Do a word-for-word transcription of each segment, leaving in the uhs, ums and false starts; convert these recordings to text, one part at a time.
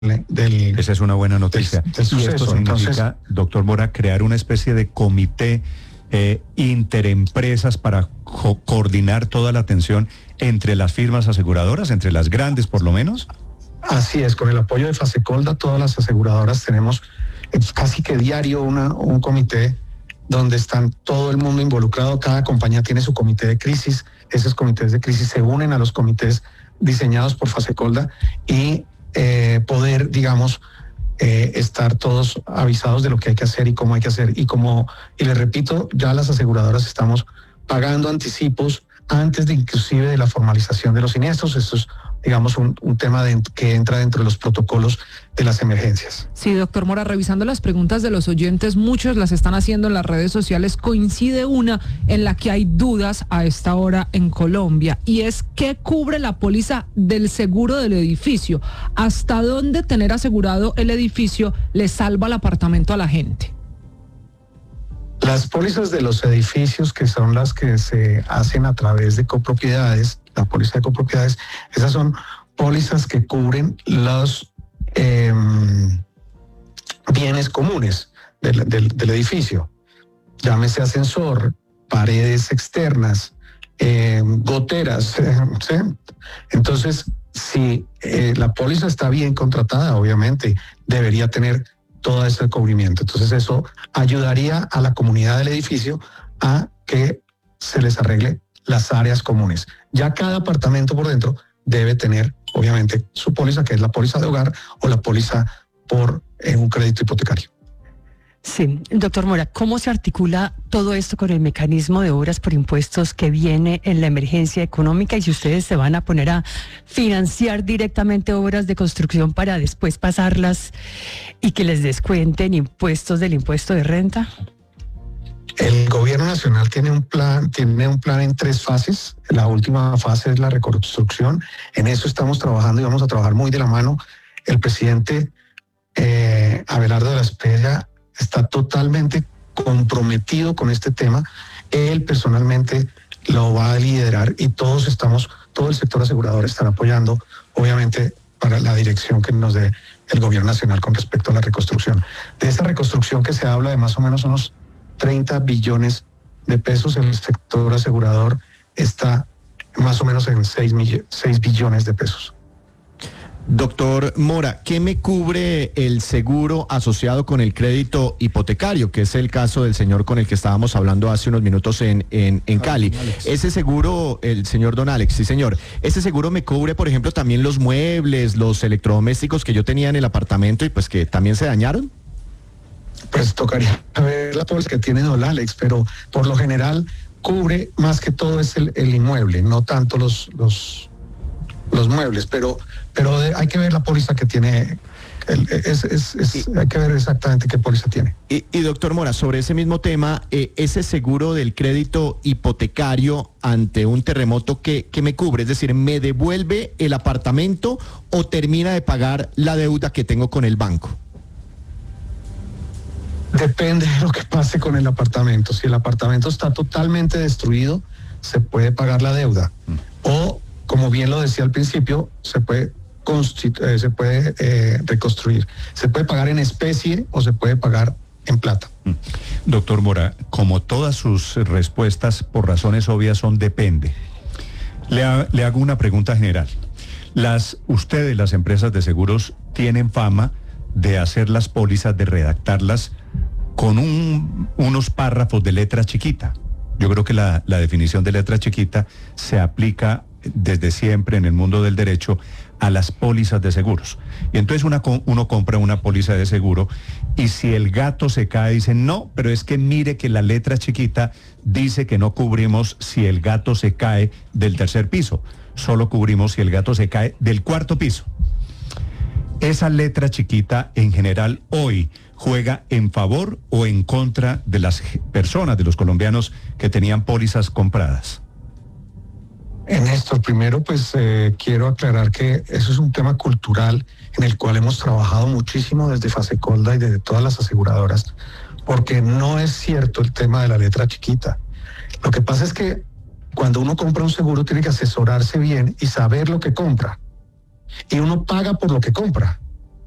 del Esa es una buena noticia. Del, del suceso. Y esto significa, Entonces, doctor Mora, crear una especie de comité eh, interempresas para co coordinar toda la atención entre las firmas aseguradoras, entre las grandes por lo menos. Así es, con el apoyo de Fasecolda, todas las aseguradoras tenemos casi que diario una, un comité donde están todo el mundo involucrado. Cada compañía tiene su comité de crisis. Esos comités de crisis se unen a los comités diseñados por Fasecolda y eh, poder, digamos, eh, estar todos avisados de lo que hay que hacer y cómo hay que hacer. Y como, y les repito, ya las aseguradoras estamos pagando anticipos antes de inclusive de la formalización de los siniestros. Esto es, digamos, un, un tema de, que entra dentro de los protocolos de las emergencias. Sí, doctor Mora, revisando las preguntas de los oyentes, muchos las están haciendo en las redes sociales, coincide una en la que hay dudas a esta hora en Colombia, y es ¿qué cubre la póliza del seguro del edificio? ¿Hasta dónde tener asegurado el edificio le salva el apartamento a la gente? Las pólizas de los edificios, que son las que se hacen a través de copropiedades, la póliza de copropiedades, esas son pólizas que cubren los eh, bienes comunes del, del, del edificio. Llámese ascensor, paredes externas, eh, goteras. Eh, ¿sí? Entonces, si eh, la póliza está bien contratada, obviamente debería tener todo ese cubrimiento. Entonces eso ayudaría a la comunidad del edificio a que se les arregle las áreas comunes. Ya cada apartamento por dentro debe tener, obviamente, su póliza, que es la póliza de hogar o la póliza por eh, un crédito hipotecario. Sí, doctor Mora, ¿cómo se articula todo esto con el mecanismo de obras por impuestos que viene en la emergencia económica, y si ustedes se van a poner a financiar directamente obras de construcción para después pasarlas y que les descuenten impuestos del impuesto de renta? El gobierno nacional tiene un plan, tiene un plan en tres fases. La última fase es la reconstrucción. En eso estamos trabajando y vamos a trabajar muy de la mano. El presidente eh, Abelardo de la Espriella está totalmente comprometido con este tema. Él personalmente lo va a liderar y todos estamos, todo el sector asegurador estará apoyando, obviamente, para la dirección que nos dé el gobierno nacional con respecto a la reconstrucción. De esa reconstrucción que se habla de más o menos unos treinta billones de pesos, el sector asegurador está más o menos en seis billones de pesos. Doctor Mora, ¿qué me cubre el seguro asociado con el crédito hipotecario, que es el caso del señor con el que estábamos hablando hace unos minutos en, en, en Cali? Ese seguro, el señor Don Alex, sí señor, ese seguro me cubre, por ejemplo, también los muebles, los electrodomésticos que yo tenía en el apartamento y pues que también se dañaron. Pues tocaría ver la póliza que tiene Don Alex, pero por lo general cubre más que todo es el, el inmueble, no tanto los, los, los muebles, pero, pero de, hay que ver la póliza que tiene, el, es, es, es, y, hay que ver exactamente qué póliza tiene. Y, y doctor Mora, sobre ese mismo tema, eh, ese seguro del crédito hipotecario ante un terremoto, ¿qué, qué me cubre? Es decir, ¿me devuelve el apartamento o termina de pagar la deuda que tengo con el banco? Depende de lo que pase con el apartamento. Si el apartamento está totalmente destruido, se puede pagar la deuda. Mm. O, como bien lo decía al principio, se puede, eh, se puede eh, reconstruir. Se puede pagar en especie o se puede pagar en plata. Mm. Doctor Mora, como todas sus respuestas, por razones obvias, son depende. Le, ha, le hago una pregunta general. Las, ustedes, las empresas de seguros, tienen fama de hacer las pólizas, de redactarlas con un, unos párrafos de letra chiquita. Yo creo que la, la definición de letra chiquita se aplica desde siempre en el mundo del derecho a las pólizas de seguros. Y entonces una, uno compra una póliza de seguro y si el gato se cae, dicen no, pero es que mire que la letra chiquita dice que no cubrimos si el gato se cae del tercer piso, solo cubrimos si el gato se cae del cuarto piso. ¿Esa letra chiquita en general hoy juega en favor o en contra de las personas, de los colombianos que tenían pólizas compradas? En esto, primero, pues eh, quiero aclarar que eso es un tema cultural en el cual hemos trabajado muchísimo desde Fasecolda y desde todas las aseguradoras, porque no es cierto el tema de la letra chiquita. Lo que pasa es que cuando uno compra un seguro tiene que asesorarse bien y saber lo que compra. Y uno paga por lo que compra.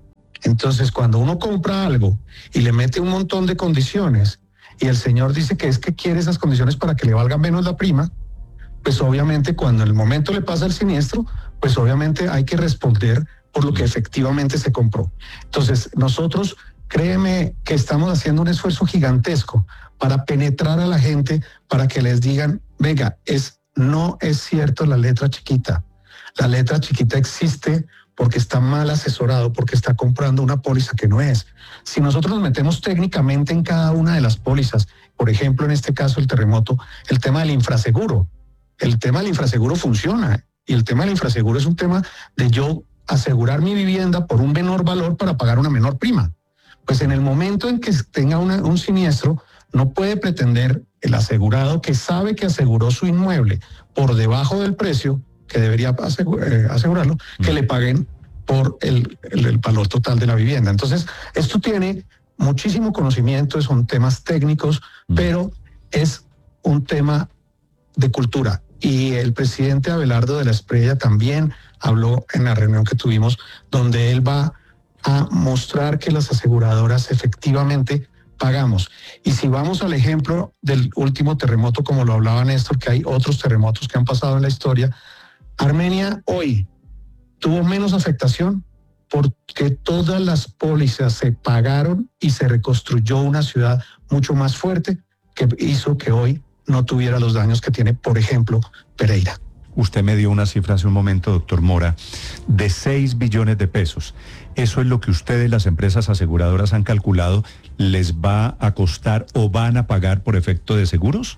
Entonces, cuando uno compra algo y le mete un montón de condiciones y el señor dice que es que quiere esas condiciones para que le valga menos la prima, pues obviamente cuando en el momento le pasa el siniestro, pues obviamente hay que responder por lo que efectivamente se compró. Entonces, nosotros, créeme que estamos haciendo un esfuerzo gigantesco para penetrar a la gente, para que les digan, venga, es, no es cierto la letra chiquita. La letra chiquita existe porque está mal asesorado, porque está comprando una póliza que no es. Si nosotros nos metemos técnicamente en cada una de las pólizas, por ejemplo, en este caso el terremoto, el tema del infraseguro, el tema del infraseguro funciona, y el tema del infraseguro es un tema de yo asegurar mi vivienda por un menor valor para pagar una menor prima. Pues en el momento en que tenga una, un siniestro, no puede pretender el asegurado que sabe que aseguró su inmueble por debajo del precio que debería asegurarlo, que le paguen por el, el, el valor total de la vivienda. Entonces, esto tiene muchísimo conocimiento, son temas técnicos, pero es un tema de cultura. Y el presidente Abelardo de la Espriella también habló en la reunión que tuvimos, donde él va a mostrar que las aseguradoras efectivamente pagamos. Y si vamos al ejemplo del último terremoto, como lo hablaba Néstor, que hay otros terremotos que han pasado en la historia, Armenia hoy tuvo menos afectación porque todas las pólizas se pagaron y se reconstruyó una ciudad mucho más fuerte que hizo que hoy no tuviera los daños que tiene, por ejemplo, Pereira. Usted me dio una cifra hace un momento, doctor Mora, de seis billones de pesos. ¿Eso es lo que ustedes, las empresas aseguradoras, han calculado les va a costar o van a pagar por efecto de seguros?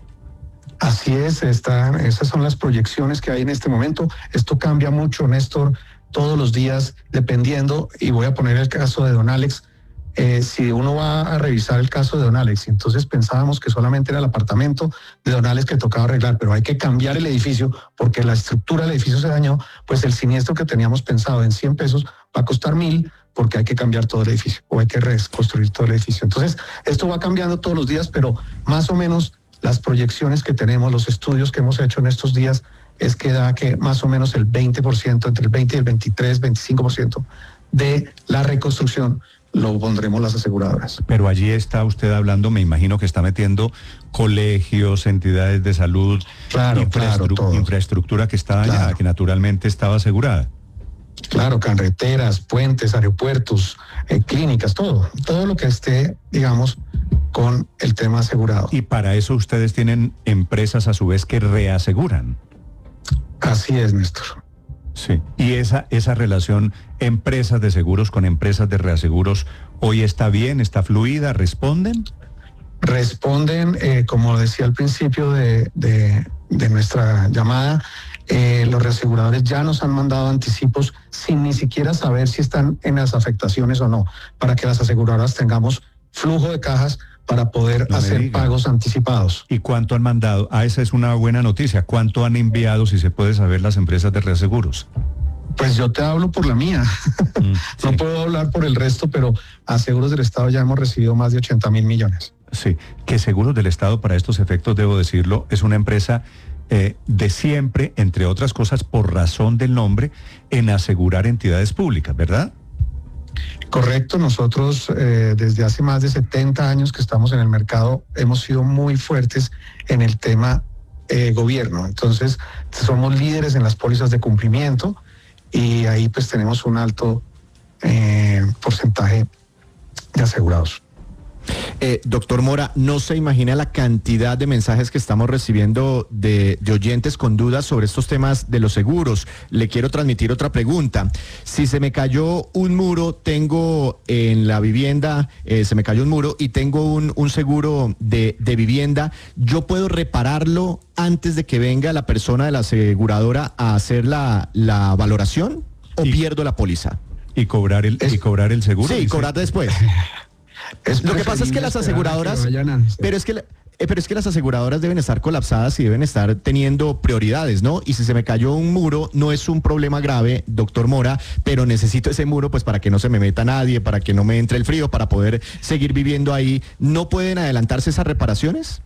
Así es, están, esas son las proyecciones que hay en este momento. Esto cambia mucho, Néstor, todos los días, dependiendo, y voy a poner el caso de don Alex. Eh, si uno va a revisar el caso de don Alex, entonces pensábamos que solamente era el apartamento de don Alex que tocaba arreglar, pero hay que cambiar el edificio porque la estructura del edificio se dañó, pues el siniestro que teníamos pensado en cien pesos va a costar mil porque hay que cambiar todo el edificio o hay que reconstruir todo el edificio. Entonces, esto va cambiando todos los días, pero más o menos las proyecciones que tenemos, los estudios que hemos hecho en estos días, es que da que más o menos el veinte por ciento, entre el veinte y el veintitrés, veinticinco por ciento de la reconstrucción lo pondremos las aseguradoras. Pero allí está usted hablando, me imagino que está metiendo colegios, entidades de salud, claro, infraestru claro, infraestructura que está dañada, claro, que naturalmente estaba asegurada. Claro, carreteras, puentes, aeropuertos, eh, clínicas, todo, todo lo que esté, digamos, con el tema asegurado. Y para eso ustedes tienen empresas a su vez que reaseguran. Así es, Néstor. Sí. Y esa, esa relación empresas de seguros con empresas de reaseguros, ¿hoy está bien, está fluida, responden? Responden, eh, como decía al principio de, de, de nuestra llamada, eh, los reaseguradores ya nos han mandado anticipos sin ni siquiera saber si están en las afectaciones o no, para que las aseguradoras tengamos flujo de cajas para poder no hacer pagos anticipados. ¿Y cuánto han mandado? Ah, esa es una buena noticia. ¿Cuánto han enviado, si se puede saber, las empresas de reaseguros? Pues yo te hablo por la mía. Mm, sí. No puedo hablar por el resto, pero a Seguros del Estado ya hemos recibido más de ochenta mil millones. Sí, que Seguros del Estado, para estos efectos, debo decirlo, es una empresa eh, de siempre, entre otras cosas, por razón del nombre, en asegurar entidades públicas, ¿verdad? Correcto, nosotros eh, desde hace más de setenta años que estamos en el mercado hemos sido muy fuertes en el tema eh, gobierno, entonces somos líderes en las pólizas de cumplimiento y ahí pues tenemos un alto eh, porcentaje de asegurados. Eh, doctor Mora, no se imagina la cantidad de mensajes que estamos recibiendo de, de oyentes con dudas sobre estos temas de los seguros. Le quiero transmitir otra pregunta. Si se me cayó un muro, tengo en la vivienda, eh, se me cayó un muro y tengo un, un seguro de, de vivienda, ¿yo puedo repararlo antes de que venga la persona de la aseguradora a hacer la, la valoración o y, pierdo la póliza? ¿Y cobrar el, es, y cobrar el seguro? Sí, cobrar después. Es Lo que pasa es que las aseguradoras, que a, pero es que, eh, pero es que las aseguradoras deben estar colapsadas y deben estar teniendo prioridades, ¿no? Y si se me cayó un muro, no es un problema grave, doctor Mora, pero necesito ese muro pues para que no se me meta nadie, para que no me entre el frío, para poder seguir viviendo ahí. ¿No pueden adelantarse esas reparaciones?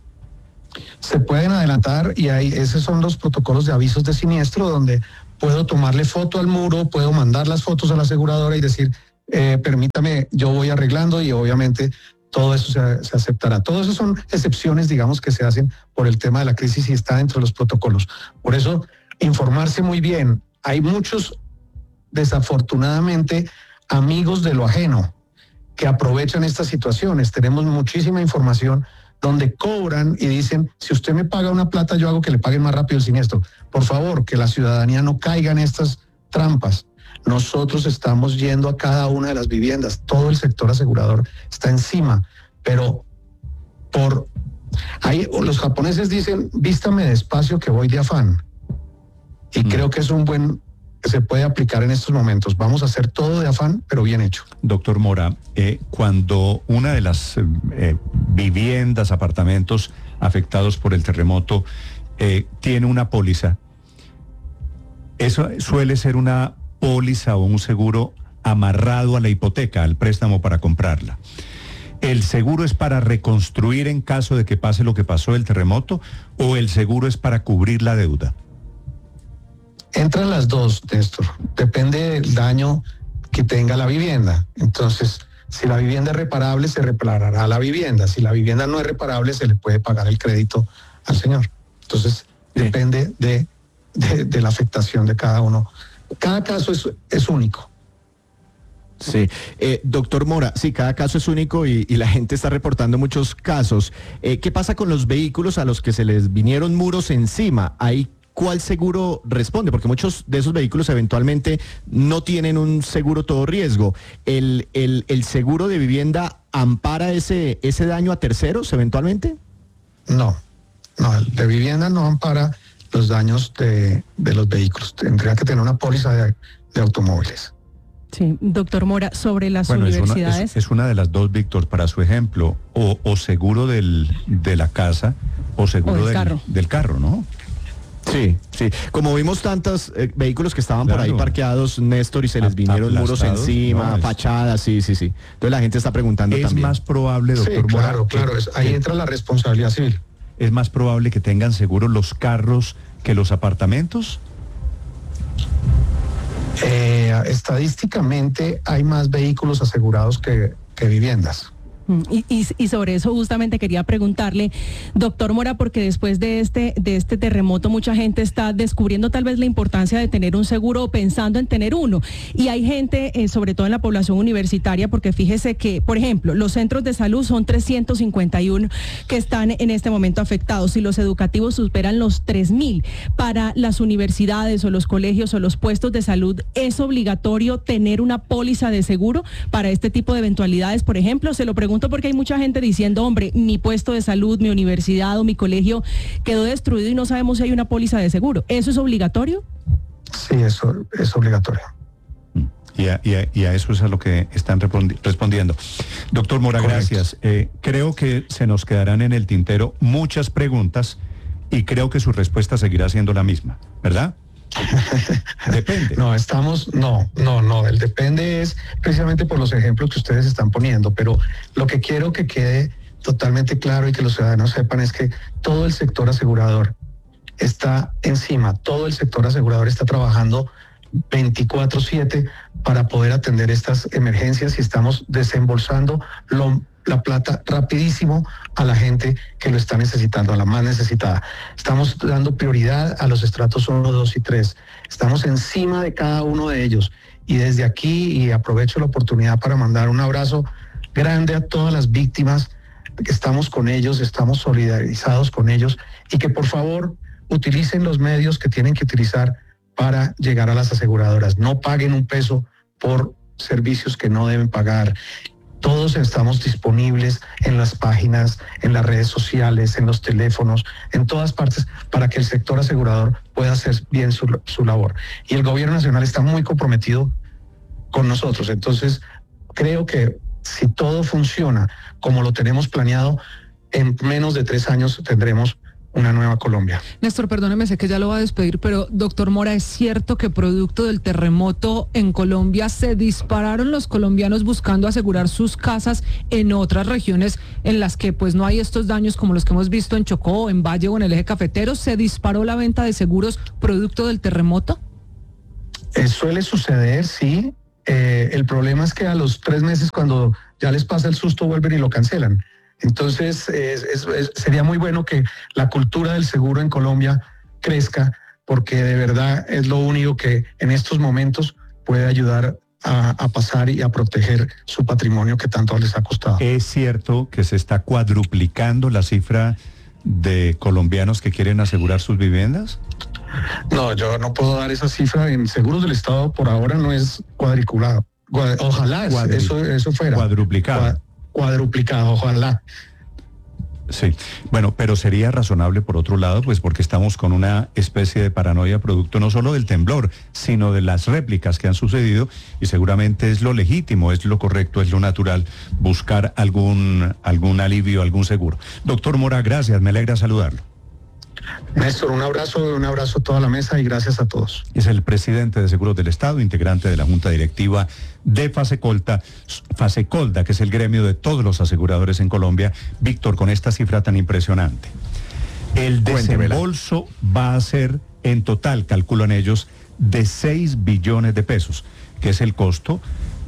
Se pueden adelantar y ahí esos son los protocolos de avisos de siniestro donde puedo tomarle foto al muro, puedo mandar las fotos a la aseguradora y decir, eh, permítame, yo voy arreglando y obviamente todo eso se, se aceptará. Todo eso son excepciones, digamos, que se hacen por el tema de la crisis y está dentro de los protocolos. Por eso, informarse muy bien. Hay muchos, desafortunadamente, amigos de lo ajeno que aprovechan estas situaciones. Tenemos muchísima información donde cobran y dicen, si usted me paga una plata, yo hago que le paguen más rápido el siniestro. Por favor, que la ciudadanía no caiga en estas trampas. Nosotros estamos yendo a cada una de las viviendas, todo el sector asegurador está encima, pero por ahí los japoneses dicen, vístame despacio que voy de afán. Y mm. creo que es un buen, se puede aplicar en estos momentos. Vamos a hacer todo de afán, pero bien hecho. Doctor Mora, eh, cuando una de las eh, viviendas, apartamentos afectados por el terremoto eh, tiene una póliza, eso suele ser una póliza o un seguro amarrado a la hipoteca, al préstamo para comprarla. ¿El seguro es para reconstruir en caso de que pase lo que pasó el terremoto o el seguro es para cubrir la deuda? Entran las dos, Néstor. Depende del daño que tenga la vivienda. Entonces, si la vivienda es reparable, se reparará la vivienda. Si la vivienda no es reparable, se le puede pagar el crédito al señor. Entonces, sí. depende de, de, de la afectación de cada uno. Cada caso es, es único. Sí, eh, doctor Mora, sí, cada caso es único y, y la gente está reportando muchos casos. Eh, ¿Qué pasa con los vehículos a los que se les vinieron muros encima? ¿Ahí cuál seguro responde? Porque muchos de esos vehículos eventualmente no tienen un seguro todo riesgo. ¿El, el, el seguro de vivienda ampara ese, ese daño a terceros eventualmente? No, no, el de vivienda no ampara los daños de, de los vehículos. Tendría que tener una póliza de, de automóviles. Sí, doctor Mora, sobre las bueno, universidades. Es una, es, es una de las dos, Víctor, para su ejemplo, o, o seguro del, de la casa o seguro o del, del, carro. del carro, ¿no? Sí, sí. Como vimos tantos eh, vehículos que estaban claro. por ahí parqueados, Néstor, y se les vinieron muros encima, no, es... fachadas, sí, sí, sí. Entonces la gente está preguntando es también. Es más probable, doctor sí, Mora. Claro, claro, es, ahí entra la responsabilidad civil. ¿Es más probable que tengan seguro los carros que los apartamentos? Eh, estadísticamente hay más vehículos asegurados que, que viviendas. Y, y, y sobre eso justamente quería preguntarle, doctor Mora, porque después de este, de este terremoto mucha gente está descubriendo tal vez la importancia de tener un seguro o pensando en tener uno. Y hay gente, eh, sobre todo en la población universitaria, porque fíjese que, por ejemplo, los centros de salud son trescientos cincuenta y uno que están en este momento afectados y los educativos superan los tres mil. Para las universidades o los colegios o los puestos de salud, ¿es obligatorio tener una póliza de seguro para este tipo de eventualidades? Por ejemplo, se lo pregunto porque hay mucha gente diciendo, hombre, mi puesto de salud, mi universidad o mi colegio quedó destruido y no sabemos si hay una póliza de seguro. ¿Eso es obligatorio? Sí, eso es obligatorio. Y a, y a, y a eso es a lo que están respondi- respondiendo. Doctor Mora, Correcto. gracias. Eh, creo que se nos quedarán en el tintero muchas preguntas y creo que su respuesta seguirá siendo la misma, ¿verdad? Depende. No, estamos, no, no, no, el depende es precisamente por los ejemplos que ustedes están poniendo, pero lo que quiero que quede totalmente claro y que los ciudadanos sepan es que todo el sector asegurador está encima, todo el sector asegurador está trabajando veinticuatro siete para poder atender estas emergencias y estamos desembolsando lo la plata rapidísimo a la gente que lo está necesitando, a la más necesitada. Estamos dando prioridad a los estratos uno, dos y tres. Estamos encima de cada uno de ellos. Y desde aquí, y aprovecho la oportunidad para mandar un abrazo grande a todas las víctimas, que estamos con ellos, estamos solidarizados con ellos, y que por favor utilicen los medios que tienen que utilizar para llegar a las aseguradoras. No paguen un peso por servicios que no deben pagar. Todos estamos disponibles en las páginas, en las redes sociales, en los teléfonos, en todas partes, para que el sector asegurador pueda hacer bien su, su labor. Y el gobierno nacional está muy comprometido con nosotros. Entonces, creo que si todo funciona como lo tenemos planeado, en menos de tres años tendremos una nueva Colombia. Néstor, perdóneme, sé que ya lo va a despedir, pero doctor Mora, ¿es cierto que producto del terremoto en Colombia se dispararon los colombianos buscando asegurar sus casas en otras regiones en las que pues no hay estos daños como los que hemos visto en Chocó, en Valle o en el eje cafetero? ¿Se disparó la venta de seguros producto del terremoto? Eh, suele suceder, sí. Eh, el problema es que a los tres meses, cuando ya les pasa el susto, vuelven y lo cancelan. Entonces, es, es, es, sería muy bueno que la cultura del seguro en Colombia crezca, porque de verdad es lo único que en estos momentos puede ayudar a, a pasar y a proteger su patrimonio que tanto les ha costado. ¿Es cierto que se está cuadruplicando la cifra de colombianos que quieren asegurar sus viviendas? No, yo no puedo dar esa cifra. En seguros del Estado por ahora no es cuadriculado. Ojalá Cuadri eso, eso fuera. Cuadruplicado. Cuadruplicado, ojalá. Sí, bueno, pero sería razonable por otro lado, pues porque estamos con una especie de paranoia producto no solo del temblor, sino de las réplicas que han sucedido, y seguramente es lo legítimo, es lo correcto, es lo natural buscar algún, algún alivio, algún seguro. Doctor Mora, gracias, me alegra saludarlo. Néstor, un abrazo, un abrazo a toda la mesa y gracias a todos. Es el presidente de Seguros del Estado, integrante de la Junta Directiva de Fasecolda, Fasecolda, que es el gremio de todos los aseguradores en Colombia. Víctor, con esta cifra tan impresionante, el desembolso va a ser en total, calculan ellos, de seis billones de pesos, que es el costo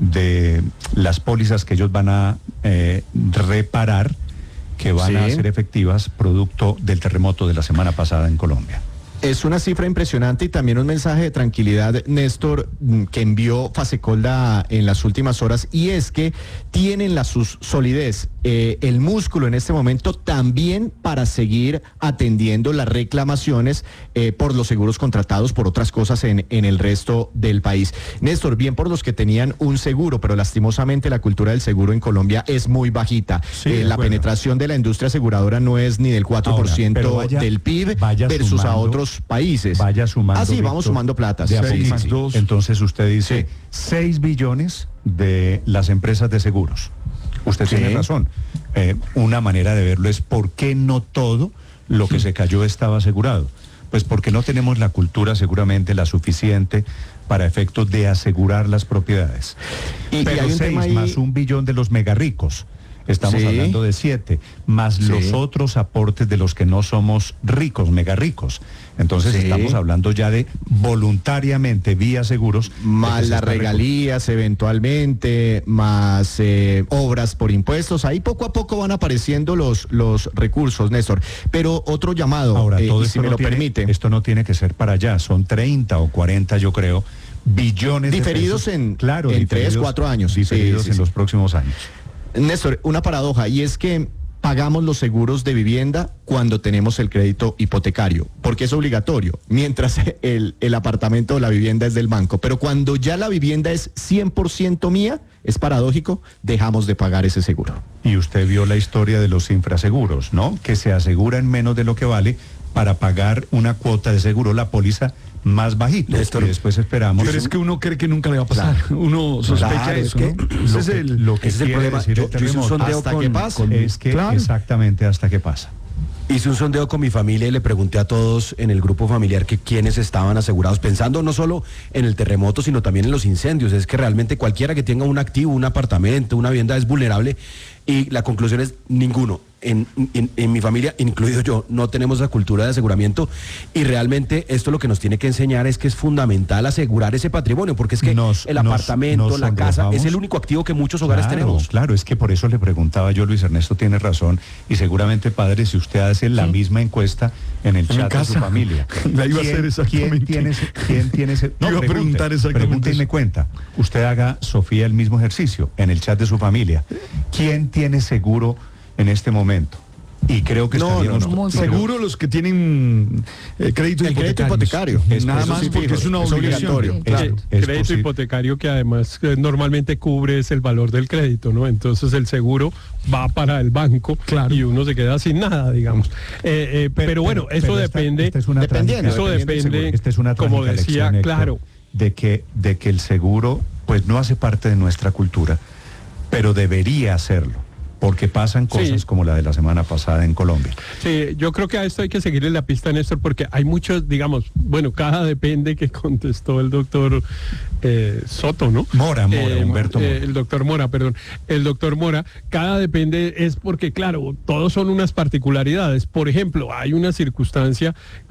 de las pólizas que ellos van a eh, reparar, que van sí. a ser efectivas producto del terremoto de la semana pasada en Colombia. Es una cifra impresionante y también un mensaje de tranquilidad, Néstor, que envió Fasecolda en las últimas horas, y es que tienen la solidez, eh, el músculo en este momento también para seguir atendiendo las reclamaciones eh, por los seguros contratados por otras cosas en, en el resto del país. Néstor, bien por los que tenían un seguro, pero lastimosamente la cultura del seguro en Colombia es muy bajita. Sí, eh, la penetración de la industria aseguradora no es ni del cuatro por ciento Ahora, vaya, del P I B versus sumando, a otros países. Vaya sumando. Ah, sí, Víctor, vamos sumando plata. De seis más dos. Entonces usted dice sí. seis billones de las empresas de seguros. Usted sí. tiene razón. Eh, una manera de verlo es por qué no todo lo que se cayó estaba asegurado. Pues porque no tenemos la cultura seguramente la suficiente para efectos de asegurar las propiedades. Y, Pero y hay seis ahí... más un billón de los megarricos. Estamos sí. hablando de siete, más sí. los otros aportes de los que no somos ricos, mega ricos. Entonces sí. estamos hablando ya de voluntariamente vía seguros. Más las regalías eventualmente, más eh, obras por impuestos. Ahí poco a poco van apareciendo los, los recursos, Néstor. Pero otro llamado, Ahora, eh, todo y esto si me no lo tiene, permite. Esto no tiene que ser para allá, son treinta o cuarenta, yo creo, billones diferidos de pesos. en, claro, en tres, cuatro años. Diferidos sí, sí, en sí. los próximos años. Néstor, una paradoja, y es que pagamos los seguros de vivienda cuando tenemos el crédito hipotecario, porque es obligatorio, mientras el, el apartamento o la vivienda es del banco. Pero cuando ya la vivienda es cien por ciento mía, es paradójico, dejamos de pagar ese seguro. Y usted vio la historia de los infraseguros, ¿no? Que se aseguran menos de lo que vale para pagar una cuota de seguro, la póliza más bajito. Néstor, y después esperamos. Pero es que uno cree que nunca le va a pasar. Claro. Uno sospecha claro, eso, es que, ¿no? Ese es el, lo que ese es el problema. Yo, yo hice un sondeo hasta con, que pasa. Con, es que claro. exactamente hasta que pasa. Hice un sondeo con mi familia y le pregunté a todos en el grupo familiar que quiénes estaban asegurados, pensando no solo en el terremoto, sino también en los incendios. Es que realmente cualquiera que tenga un activo, un apartamento, una vivienda es vulnerable, y la conclusión es ninguno. En, en, en mi familia, incluido yo, no tenemos la cultura de aseguramiento, y realmente esto lo que nos tiene que enseñar es que es fundamental asegurar ese patrimonio, porque es que nos, el apartamento, nos, nos la casa, es el único activo que muchos hogares claro, tenemos. Claro, es que por eso le preguntaba yo, Luis Ernesto tiene razón, y seguramente, padre, si usted hace la sí. misma encuesta en el en chat casa. de su familia, la iba a hacer exactamente. ¿Quién tiene ese? ¿Quién tiene ese? No, iba pregunte, a preguntar exactamente. Pregunte y me cuenta. Usted haga, Sofía, el mismo ejercicio en el chat de su familia. ¿Quién tiene seguro en este momento? Y creo que no, no, no. seguro los que tienen eh, crédito, el crédito hipotecario. Es nada más porque es una obligación. Claro. Es crédito posible. hipotecario que además eh, normalmente cubre es el valor del crédito, ¿no? Entonces el seguro va para el banco claro. y uno se queda sin nada, digamos. Eh, eh, pero, pero bueno, pero, eso pero depende. Esta, esta es una dependiendo, eso depende. Esta es una como decía, lección, claro, de que de que el seguro, pues no hace parte de nuestra cultura, pero debería hacerlo. Porque pasan cosas sí. como la de la semana pasada en Colombia. Sí, yo creo que a esto hay que seguirle la pista, Néstor, porque hay muchos, digamos, bueno, cada depende que contestó el doctor eh, Soto, ¿no? Mora, Mora, eh, Humberto Mora. Eh, el doctor Mora, perdón. El doctor Mora, cada depende es porque, claro, todos son unas particularidades. Por ejemplo, hay una circunstancia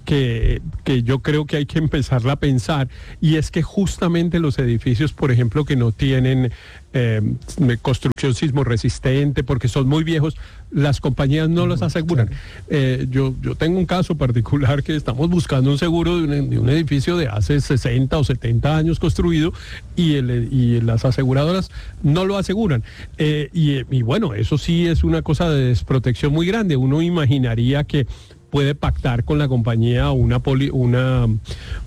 que, que yo creo que hay que empezarla a pensar, y es que justamente los edificios, por ejemplo, que no tienen eh, construcción sismo resistente, porque son muy viejos, las compañías no los aseguran. Eh, yo, yo tengo un caso particular que estamos buscando un seguro de un, de un edificio de hace sesenta o setenta años construido, y, el, y las aseguradoras no lo aseguran. Eh, y, y bueno, eso sí es una cosa de desprotección muy grande. Uno imaginaría que puede pactar con la compañía una, poli, una un,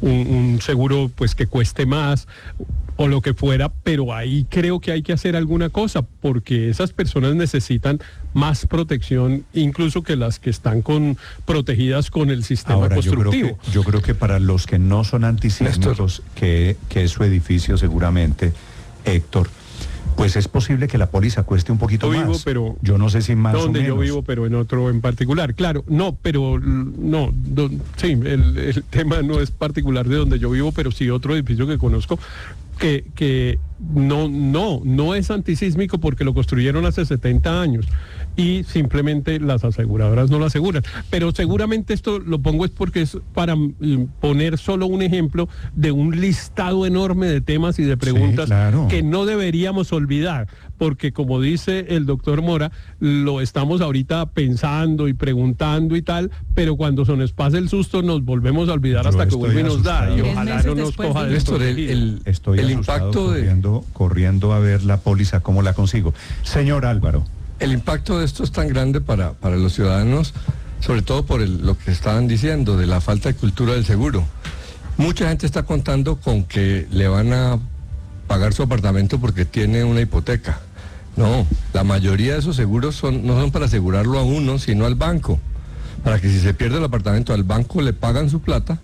un seguro pues que cueste más o lo que fuera, pero ahí creo que hay que hacer alguna cosa, porque esas personas necesitan más protección incluso que las que están con protegidas con el sistema Ahora, constructivo. Yo creo, que, yo creo que para los que no son antisísmicos, que, que es su edificio seguramente, Héctor, pues es posible que la póliza cueste un poquito yo vivo, más. Pero yo no sé si más donde o menos. yo vivo, pero en otro en particular. Claro, no, pero no, do, sí, el, el tema no es particular de donde yo vivo, pero sí otro edificio que conozco que, que no, no, no es antisísmico porque lo construyeron hace setenta años y simplemente las aseguradoras no lo aseguran. Pero seguramente esto lo pongo es porque es para poner solo un ejemplo de un listado enorme de temas y de preguntas, sí, claro, que no deberíamos olvidar, porque como dice el doctor Mora, lo estamos ahorita pensando y preguntando y tal, pero cuando se nos pase el susto nos volvemos a olvidar. Yo hasta que vuelve y nos da, y ojalá no nos coja de esto. El, el, estoy el impacto corriendo, de... corriendo a ver la póliza, cómo la consigo. Señor Álvaro. El impacto de esto es tan grande para, para los ciudadanos, sobre todo por el, lo que estaban diciendo, de la falta de cultura del seguro. Mucha gente está contando con que le van a pagar su apartamento porque tiene una hipoteca. No, la mayoría de esos seguros son, no son para asegurarlo a uno, sino al banco. Para que si se pierde el apartamento, al banco le pagan su plata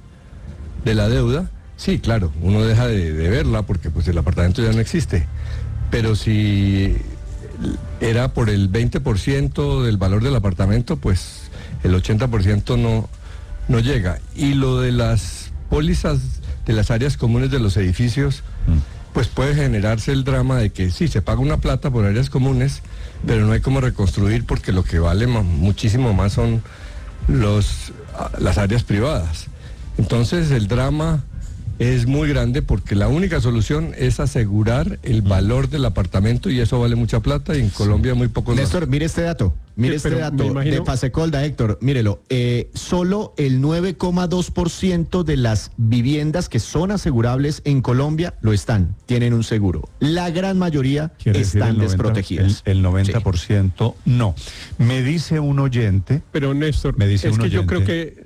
de la deuda. Sí, claro, uno deja de, de verla porque pues el apartamento ya no existe. Pero si era por el veinte por ciento del valor del apartamento, pues el ochenta por ciento no, no llega. Y lo de las pólizas de las áreas comunes de los edificios, mm. pues puede generarse el drama de que sí, se paga una plata por áreas comunes, pero no hay cómo reconstruir porque lo que vale muchísimo más son los, las áreas privadas. Entonces el drama es muy grande porque la única solución es asegurar el valor del apartamento y eso vale mucha plata y en Colombia muy poco. Néstor, mire este dato, mire sí, este dato imagino... de Fasecolda, Héctor, mírelo, eh, solo el nueve coma dos por ciento de las viviendas que son asegurables en Colombia lo están, tienen un seguro. La gran mayoría están el noventa, desprotegidas. El, el noventa por ciento sí. No. Me dice un oyente... Pero Néstor, me dice es un que oyente, yo creo que...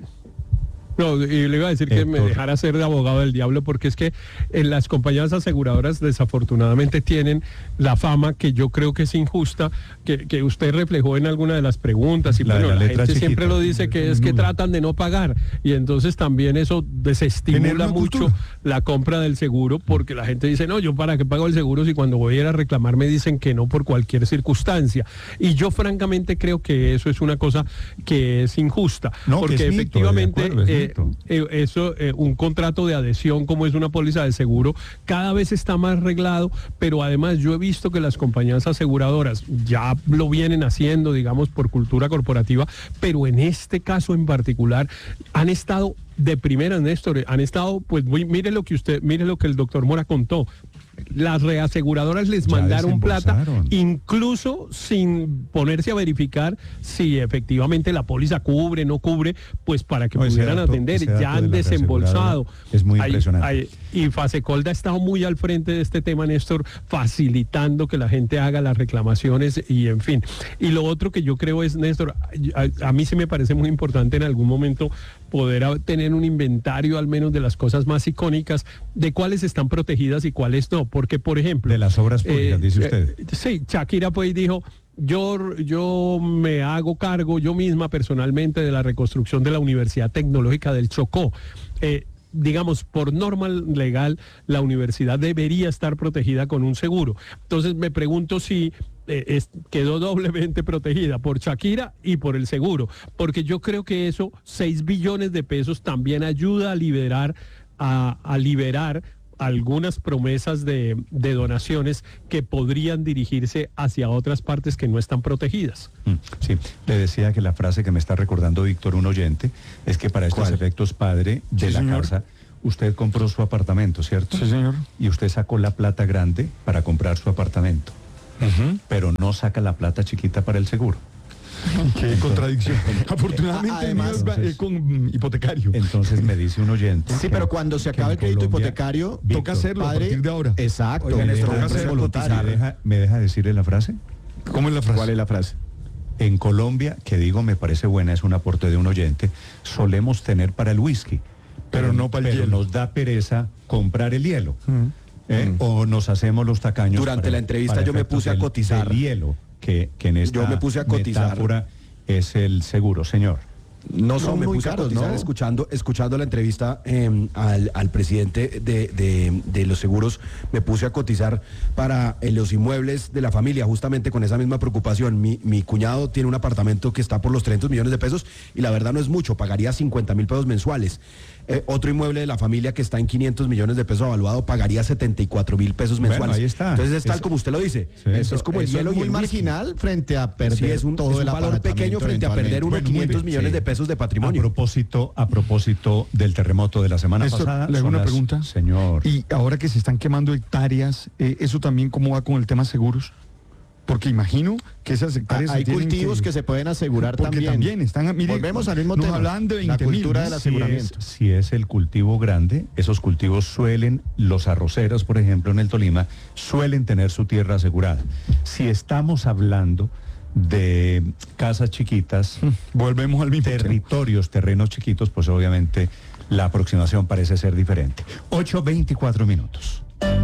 No, y le iba a decir que me dejara ser de abogado del diablo, porque es que en las compañías aseguradoras desafortunadamente tienen la fama que yo creo que es injusta, que, que usted reflejó en alguna de las preguntas, y la bueno, la, la gente chiquita. Siempre lo dice que es que tratan de no pagar, y entonces también eso desestimula mucho cultura. La compra del seguro, porque la gente dice, no, yo para qué pago el seguro si cuando voy a ir a reclamar me dicen que no por cualquier circunstancia, y yo francamente creo que eso es una cosa que es injusta, no, porque es efectivamente... Mito, acuerdo, es Eh, eso, eh, un contrato de adhesión como es una póliza de seguro, cada vez está más reglado, pero además yo he visto que las compañías aseguradoras ya lo vienen haciendo, digamos, por cultura corporativa, pero en este caso en particular han estado de primera, Néstor, han estado, pues muy, mire lo que usted, mire lo que el doctor Mora contó. Las reaseguradoras les ya mandaron plata, incluso sin ponerse a verificar si efectivamente la póliza cubre, no cubre, pues para que no, pudieran dato, atender, ya han de desembolsado. Es muy hay, impresionante. Hay, y Fasecolda ha estado muy al frente de este tema, Néstor, facilitando que la gente haga las reclamaciones y en fin. Y lo otro que yo creo es, Néstor, a, a mí sí me parece muy importante en algún momento poder tener un inventario al menos de las cosas más icónicas, de cuáles están protegidas y cuáles no, porque por ejemplo... De las obras públicas, eh, dice usted. Eh, sí, Shakira pues dijo, yo, yo me hago cargo yo misma personalmente de la reconstrucción de la Universidad Tecnológica del Chocó. Eh, digamos, por norma legal, la universidad debería estar protegida con un seguro. Entonces me pregunto si... Eh, es, quedó doblemente protegida por Shakira y por el seguro, porque yo creo que eso, seis billones de pesos, también ayuda a liberar, a, a liberar algunas promesas de, de donaciones que podrían dirigirse hacia otras partes que no están protegidas. Sí, le decía que la frase que me está recordando Víctor, un oyente, es que para estos ¿Cuál? efectos, padre de Sí, la señor. casa, usted compró su apartamento, ¿cierto? Sí, señor. Y usted sacó la plata grande para comprar su apartamento, Ujú. pero no saca la plata chiquita para el seguro. Qué contradicción. Afortunadamente, Además, el mío es, eh, con hipotecario. Entonces me dice un oyente. Sí, que- pero cuando se que acaba en el crédito Colombia- hipotecario, Toca hacerlo a partir de ahora. Exacto. Oiga, ¿Me Néstor, deja, toca hacerlo ¿me cotizar. deja- me deja decirle la frase? ¿Cómo es la frase? ¿Cuál es la frase? En Colombia, que digo me parece buena, es un aporte de un oyente, solemos tener para el whisky, Pero no para el pero hielo. nos da pereza comprar el hielo. Mm. ¿eh? Mm. O nos hacemos los tacaños. Durante la entrevista yo me efectos puse a del- cotizar. del hielo, que, que en esta Yo me puse a cotizar. metáfora es el seguro, señor. No son me muy puse a caros, cotizar ¿no? escuchando, escuchando la entrevista eh, al, al presidente de, de- de los seguros, me puse a cotizar para eh, los inmuebles de la familia, justamente con esa misma preocupación. Mi, mi cuñado tiene un apartamento que está por los trescientos millones de pesos y la verdad no es mucho, pagaría cincuenta mil pesos mensuales. Eh, otro inmueble de la familia que está en quinientos millones de pesos avaluado pagaría setenta y cuatro mil pesos Bueno, mensuales. ahí está. Entonces es tal Es- como usted lo dice. Sí. Eso es como el Eso hielo es y muy el whisky. marginal frente a perder Sí, es un, todo es un el valor pequeño apartamento frente a perder unos eventualmente. Bueno, muy quinientos bien, millones sí. de pesos de A patrimonio. propósito, a propósito del terremoto de la semana Néstor, pasada. le hago son una las- pregunta. Señor. Y ahora que se están quemando hectáreas, eh, ¿eso también cómo va con el tema seguros? Porque imagino que esas hectáreas Hay se tienen cultivos que... se pueden asegurar porque también. también están, mire, Volvemos al mismo nos tema. hablan de La veinte mil, cultura ¿no? del Si aseguramiento. es, si es el cultivo grande, esos cultivos suelen, los arroceros, por ejemplo, en el Tolima, suelen tener su tierra asegurada. Si estamos hablando de casas chiquitas, Volvemos al mismo tema. territorios, terrenos chiquitos, pues obviamente la aproximación parece ser diferente. ocho veinticuatro minutos.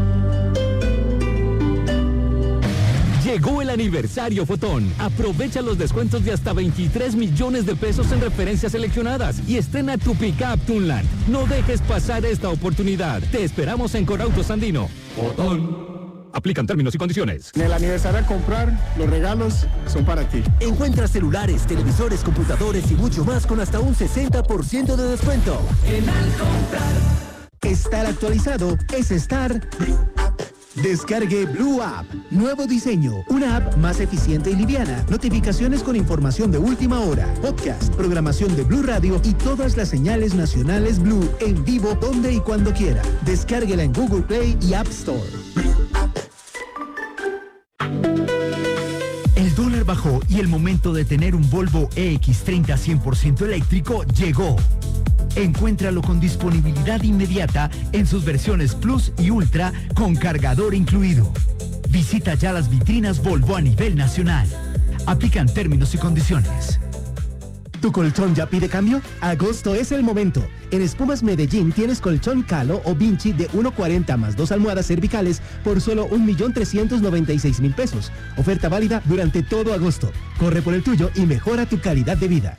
Llegó el aniversario Fotón. Aprovecha los descuentos de hasta veintitrés millones de pesos en referencias seleccionadas y estrena tu pickup Tunland. No dejes pasar esta oportunidad. Te esperamos en Corautos Andino. Fotón. Aplican términos y condiciones. En el aniversario a comprar, los regalos son para ti. Encuentra celulares, televisores, computadores y mucho más con hasta un sesenta por ciento de descuento. En Al Comprar. Estar actualizado es estar... Descargue Blue App. Nuevo diseño. Una app más eficiente y liviana. Notificaciones con información de última hora. Podcast, programación de Blue Radio y todas las señales nacionales Blue en vivo donde y cuando quiera. Descárguela en Google Play y App Store. El dólar bajó y el momento de tener un Volvo E X treinta cien por ciento eléctrico llegó. Encuéntralo con disponibilidad inmediata en sus versiones Plus y Ultra con cargador incluido. Visita ya las vitrinas Volvo a nivel nacional. Aplican términos y condiciones. ¿Tu colchón ya pide cambio? Agosto es el momento. En Espumas Medellín tienes colchón Calo o Vinci de uno cuarenta más dos almohadas cervicales por solo un millón trescientos noventa y seis mil pesos. Oferta válida durante todo agosto. Corre por el tuyo y mejora tu calidad de vida.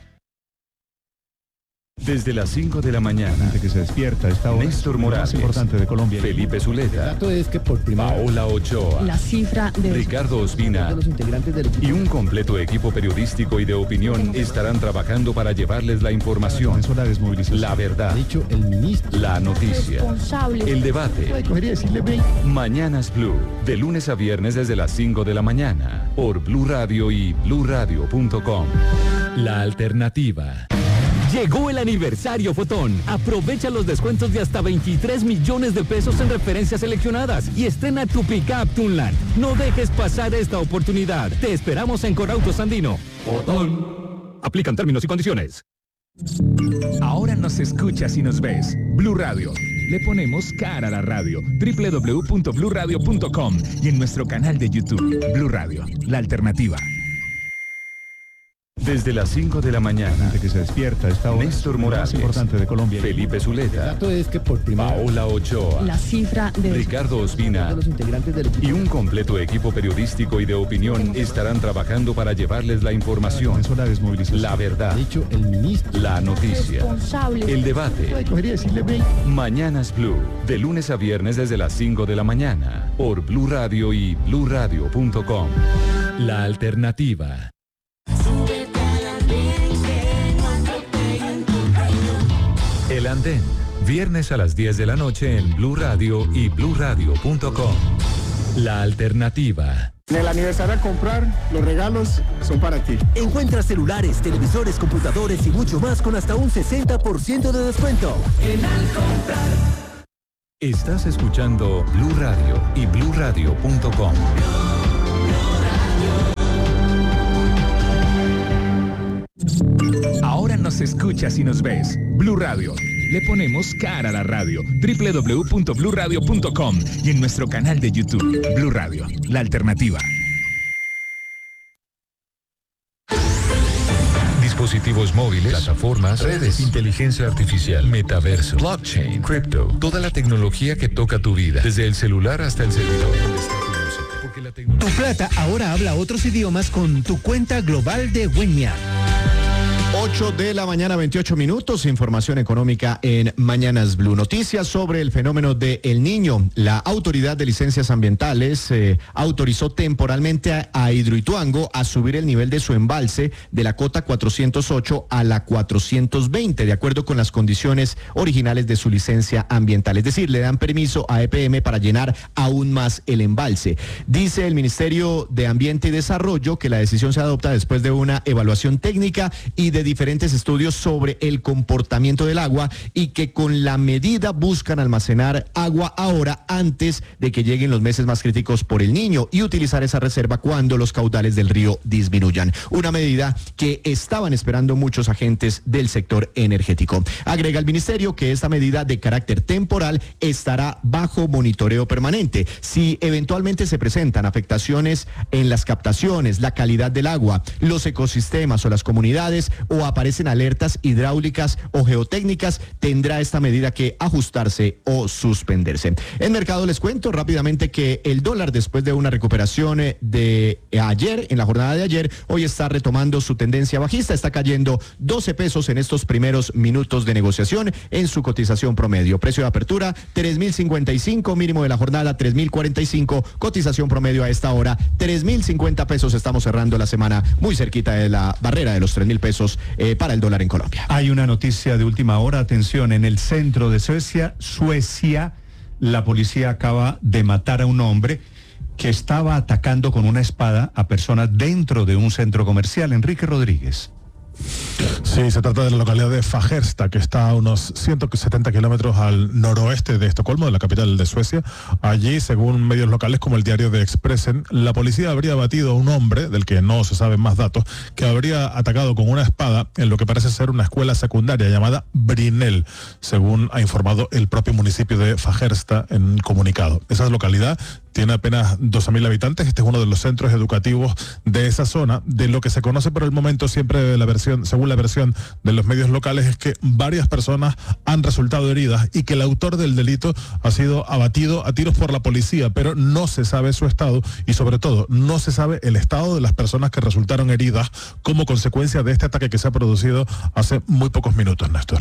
Desde las cinco de la mañana, Gente que se despierta a esta hora. Néstor Lo más Morales, importante de Colombia. Felipe Zuleta, dato es que por primera Paola Ochoa, La cifra de Ricardo Ospina los integrantes del y un completo equipo periodístico y de opinión estarán trabajando para llevarles la información, Eso la desmovilización. la verdad, ha dicho el ministro. la noticia, el debate. Puede coger y decirle, ve, Mañanas Blue, de lunes a viernes desde las cinco de la mañana, por Blue Radio y blue radio punto com. La alternativa. Llegó el aniversario Fotón. Aprovecha los descuentos de hasta veintitrés millones de pesos en referencias seleccionadas y estrena tu pickup Tunland. No dejes pasar esta oportunidad. Te esperamos en Corautos Andino. Fotón. Aplican términos y condiciones. Ahora nos escuchas y nos ves. Blue Radio. Le ponemos cara a la radio. doble u doble u doble u punto blue radio punto com y en nuestro canal de YouTube. Blue Radio, la alternativa. Desde las cinco de la mañana, Gente que se despierta a esta hora. Néstor Lo Morales, más importante de Colombia. Felipe Zuleta, dato es que por primera Paola Ochoa, la cifra de Ricardo Ospina los integrantes del y un completo equipo periodístico y de opinión estarán trabajando para llevarles la información, Eso la desmovilización. la verdad, ha dicho el ministro. la noticia, el debate. Puede coger y decirle, ve, Mañanas Blue, de lunes a viernes desde las cinco de la mañana, por Blue Radio y blue radio punto com. La alternativa. El Andén, Viernes a las diez de la noche en Blue Radio y blue radio punto com. La alternativa. En el aniversario a comprar, los regalos son para ti. Encuentra celulares, televisores, computadores y mucho más con hasta un sesenta por ciento de descuento. En Al Comprar. Estás escuchando Blue Radio y blue radio punto com. Ahora nos escuchas y nos ves. Blue Radio. Le ponemos cara a la radio. doble u doble u doble u punto blue radio punto com y en nuestro canal de YouTube. Blue Radio, la alternativa. Dispositivos móviles, plataformas, redes, inteligencia artificial, metaverso, blockchain, cripto, toda la tecnología que toca tu vida, desde el celular hasta el servidor donde está tu música. Porque la tecnología... Tu plata ahora habla otros idiomas con tu cuenta global de Wenya. ocho de la mañana, veintiocho minutos, información económica en Mañanas Blue. Noticias sobre el fenómeno de El Niño. La Autoridad de Licencias Ambientales eh, autorizó temporalmente a, a Hidroituango a subir el nivel de su embalse de la cota cuatrocientos ocho a la cuatrocientos veinte, de acuerdo con las condiciones originales de su licencia ambiental. Es decir, le dan permiso a E P M para llenar aún más el embalse. Dice el Ministerio de Ambiente y Desarrollo que la decisión se adopta después de una evaluación técnica y de diferentes estudios sobre el comportamiento del agua y que con la medida buscan almacenar agua ahora antes de que lleguen los meses más críticos por El Niño y utilizar esa reserva cuando los caudales del río disminuyan. Una medida que estaban esperando muchos agentes del sector energético. Agrega el ministerio que esta medida de carácter temporal estará bajo monitoreo permanente. Si eventualmente se presentan afectaciones en las captaciones, la calidad del agua, los ecosistemas o las comunidades, o aparecen alertas hidráulicas o geotécnicas, tendrá esta medida que ajustarse o suspenderse. En mercado les cuento rápidamente que el dólar, después de una recuperación de ayer, en la jornada de ayer, hoy está retomando su tendencia bajista, está cayendo doce pesos en estos primeros minutos de negociación en su cotización promedio. Precio de apertura tres mil cincuenta y cinco, mínimo de la jornada tres mil cuarenta y cinco, cotización promedio a esta hora tres mil cincuenta pesos. Estamos cerrando la semana muy cerquita de la barrera de los tres mil pesos Eh, para el dólar en Colombia. Hay una noticia de última hora, atención, en el centro de Suecia, Suecia, la policía acaba de matar a un hombre que estaba atacando con una espada a personas dentro de un centro comercial. Enrique Rodríguez. Sí, se trata de la localidad de Fagersta, que está a unos ciento setenta kilómetros al noroeste de Estocolmo, de la capital de Suecia. Allí, según medios locales como el diario de Expressen, la policía habría abatido a un hombre, del que no se saben más datos, que habría atacado con una espada en lo que parece ser una escuela secundaria llamada Brinell, según ha informado el propio municipio de Fagersta en un comunicado. Esa localidad tiene apenas doce mil habitantes. Este es uno de los centros educativos de esa zona. De lo que se conoce por el momento, siempre de la versión, según la versión de los medios locales, es que varias personas han resultado heridas y que el autor del delito ha sido abatido a tiros por la policía, pero no se sabe su estado y sobre todo no se sabe el estado de las personas que resultaron heridas como consecuencia de este ataque que se ha producido hace muy pocos minutos, Néstor.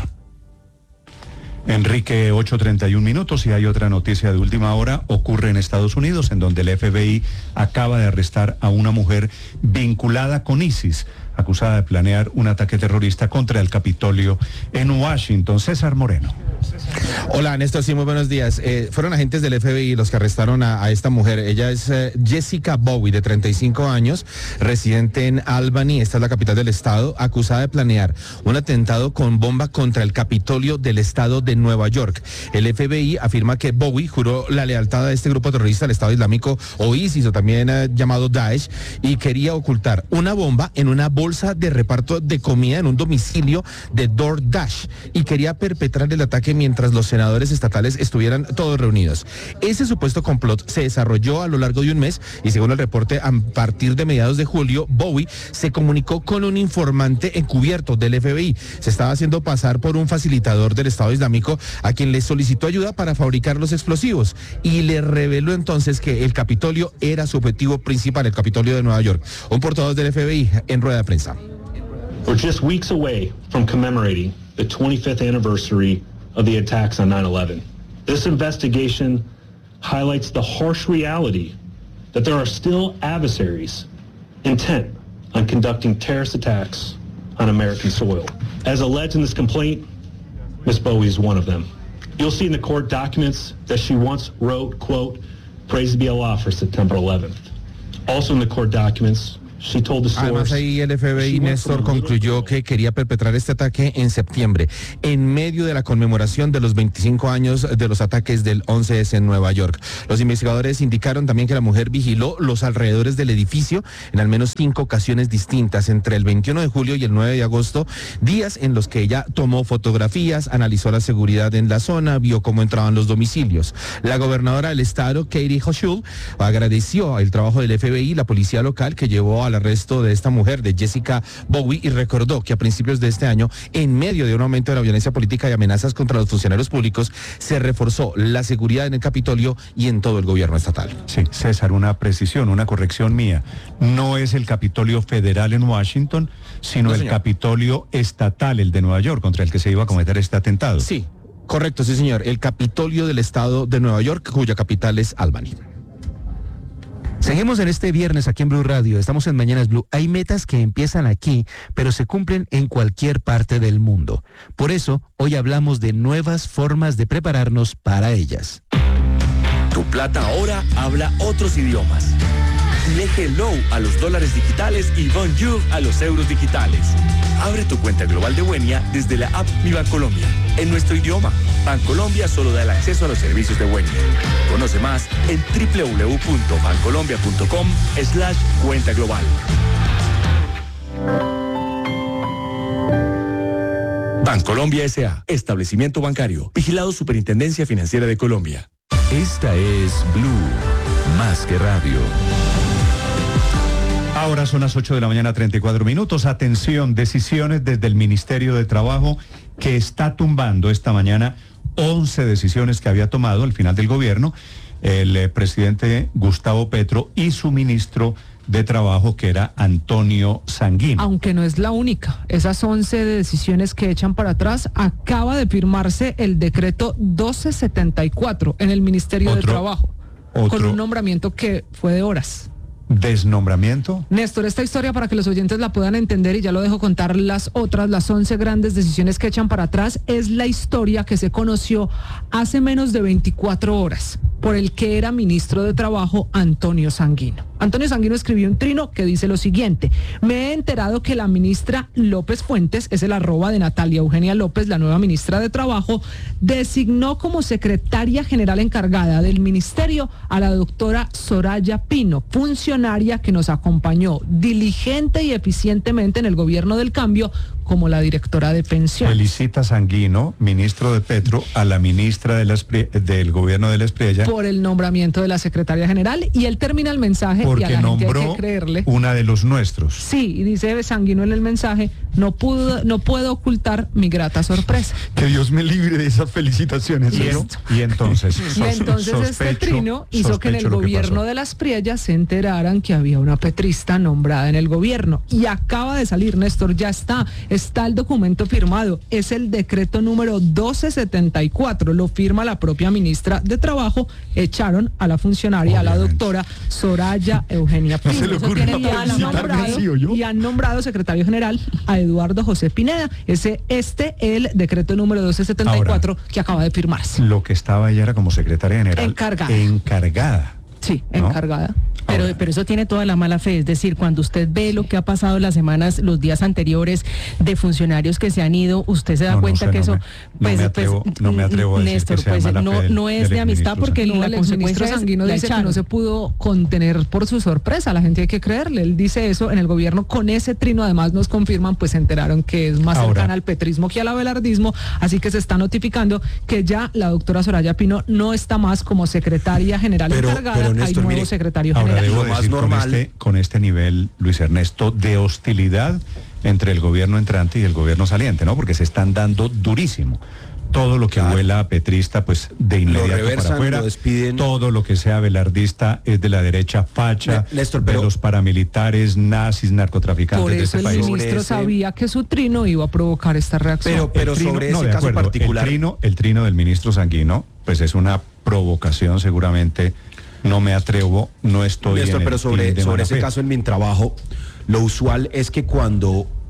Enrique, ocho treinta y un minutos, y hay otra noticia de última hora, ocurre en Estados Unidos, en donde el F B I acaba de arrestar a una mujer vinculada con ISIS, acusada de planear un ataque terrorista contra el Capitolio en Washington. César Moreno. Hola, Néstor, sí, muy buenos días. Eh, fueron agentes del F B I los que arrestaron a, a esta mujer. Ella es eh, Jessica Bowie, de treinta y cinco años, residente en Albany, esta es la capital del estado, acusada de planear un atentado con bomba contra el Capitolio del estado de Nueva York. El F B I afirma que Bowie juró la lealtad a este grupo terrorista, el Estado Islámico o ISIS, o también eh, llamado Daesh, y quería ocultar una bomba en una bolsa de reparto de comida en un domicilio de DoorDash y quería perpetrar el ataque mientras los senadores estatales estuvieran todos reunidos. Ese supuesto complot se desarrolló a lo largo de un mes y según el reporte, a partir de mediados de julio, Bowie se comunicó con un informante encubierto del F B I. Se estaba haciendo pasar por un facilitador del Estado Islámico a quien le solicitó ayuda para fabricar los explosivos y le reveló entonces que el Capitolio era su objetivo principal, el Capitolio de Nueva York. Un portavoz del F B I en rueda de prensa. We're just weeks away from commemorating the twenty-fifth anniversary of the attacks on nine eleven. This investigation highlights the harsh reality that there are still adversaries intent on conducting terrorist attacks on American soil. As alleged in this complaint, Miz Bowie is one of them. You'll see in the court documents that she once wrote, quote, "Praise be Allah" for September eleventh. Also in the court documents, she told the source. Además, ahí el F B I, Néstor, concluyó que quería perpetrar este ataque en septiembre, en medio de la conmemoración de los veinticinco años de los ataques del once ese en Nueva York. Los investigadores indicaron también que la mujer vigiló los alrededores del edificio en al menos cinco ocasiones distintas, entre el veintiuno de julio y el nueve de agosto, días en los que ella tomó fotografías, analizó la seguridad en la zona, vio cómo entraban los domicilios. La gobernadora del estado, Katie Hochul, agradeció el trabajo del F B I y la policía local que llevó a al arresto de esta mujer, de Jessica Bowie, y recordó que a principios de este año, en medio de un aumento de la violencia política y amenazas contra los funcionarios públicos, se reforzó la seguridad en el Capitolio y en todo el gobierno estatal. Sí, César, una precisión, una corrección mía. No es el Capitolio federal en Washington, sino No, el señor. Capitolio estatal, el de Nueva York, contra el que se iba a cometer este atentado. Sí, correcto, sí señor, el Capitolio del estado de Nueva York, cuya capital es Albany. Seguimos en este viernes aquí en Blue Radio, estamos en Mañanas Blue. Hay metas que empiezan aquí, pero se cumplen en cualquier parte del mundo. Por eso, hoy hablamos de nuevas formas de prepararnos para ellas. Tu plata ahora habla otros idiomas. Dile hello a los dólares digitales y bonjour a los euros digitales. Abre tu cuenta global de Wenia desde la app Mi Bancolombia, en nuestro idioma. Bancolombia solo da el acceso a los servicios de Wenia. Conoce más en doble u doble u doble u punto bancolombia punto com slash cuenta global. Bancolombia S A, establecimiento bancario, vigilado Superintendencia Financiera de Colombia. Esta es Blue, más que radio. Ahora son las ocho de la mañana, treinta y cuatro minutos. Atención, decisiones desde el Ministerio de Trabajo que está tumbando esta mañana once decisiones que había tomado al final del gobierno el eh, presidente Gustavo Petro y su ministro de Trabajo, que era Antonio Sanguino. Aunque no es la única. Esas once decisiones que echan para atrás, acaba de firmarse el decreto doce setenta y cuatro en el Ministerio Otro, de Trabajo, otro. con un nombramiento que fue de horas. ¿Desnombramiento? Néstor, esta historia para que los oyentes la puedan entender, y ya lo dejo contar las otras, las once grandes decisiones que echan para atrás, es la historia que se conoció hace menos de veinticuatro horas por el que era ministro de Trabajo, Antonio Sanguino. Antonio Sanguino escribió un trino que dice lo siguiente: me he enterado que la ministra López Fuentes, es el arroba de Natalia Eugenia López, la nueva ministra de Trabajo, designó como secretaria general encargada del ministerio a la doctora Soraya Pino, funcionaria que nos acompañó diligente y eficientemente en el gobierno del cambio como la directora de pensiones. Felicita Sanguino, ministro de Petro, a la ministra de la Espri- del gobierno de la Espriella Por el nombramiento de la secretaria general, y él termina el mensaje y a porque la gente hay nombró que creerle. una de los nuestros. Sí, y dice Sanguino en el mensaje: no pudo, no puedo ocultar mi grata sorpresa. Que Dios me libre de esas felicitaciones. Y, ¿no? y entonces, Y entonces este trino hizo que en el gobierno de las Priellas se enteraran que había una petrista nombrada en el gobierno. Y acaba de salir, Néstor, ya está, está el documento firmado. Es el decreto número doce setenta y cuatro, lo firma la propia ministra de Trabajo. Echaron a la funcionaria, Obviamente. a la doctora Soraya Eugenia Pino. No se le ocurre y, han nombrado, y han nombrado secretario general a Eduardo José Pineda. Ese, este, el decreto número doce setenta y cuatro Ahora, que acaba de firmarse. Lo que estaba ella era como secretaria general. Encargada. Encargada. Sí, ¿no? encargada. Pero, pero eso tiene toda la mala fe, es decir, cuando usted ve lo que ha pasado las semanas, los días anteriores de funcionarios que se han ido, usted se da No, no cuenta sé, que no eso, me- pues, no me atrevo- pues, no me atrevo a decir Néstor, que sea pues mala no, fe del- no es del de amistad exministro porque No, la el exministro consecuencia es Sanguino la dice que no echaron. se pudo contener por su sorpresa. La gente hay que creerle. Él dice eso en el gobierno. Con ese trino, además, nos confirman, pues se enteraron que es más Ahora. cercana al petrismo que al abelardismo. Así que se está notificando que ya la doctora Soraya Pino no está más como secretaria general Pero- encargada. pero, Hay Néstor, nuevo mire, secretario Ahora general. debo Lo más decir normal- con este, con este nivel, Luis Ernesto, de hostilidad entre el gobierno entrante y el gobierno saliente, ¿no? Porque se están dando durísimo. Todo lo que Claro. huela a petrista, pues de inmediato reversan, para afuera. lo despiden. Todo lo que sea velardista es de la derecha facha, Ne- Néstor, de pero- los paramilitares, nazis, narcotraficantes Por de eso este el país. ministro ese- sabía que su trino iba a provocar esta reacción. Pero, pero El trino- sobre no, ese de caso acuerdo, particular. El trino, el trino del ministro Sanguino, pues es una provocación seguramente. No me atrevo, no estoy Néstor, en el pero sobre, team de sobre mala ese fe. caso en Mintrabajo, lo usual es que cuando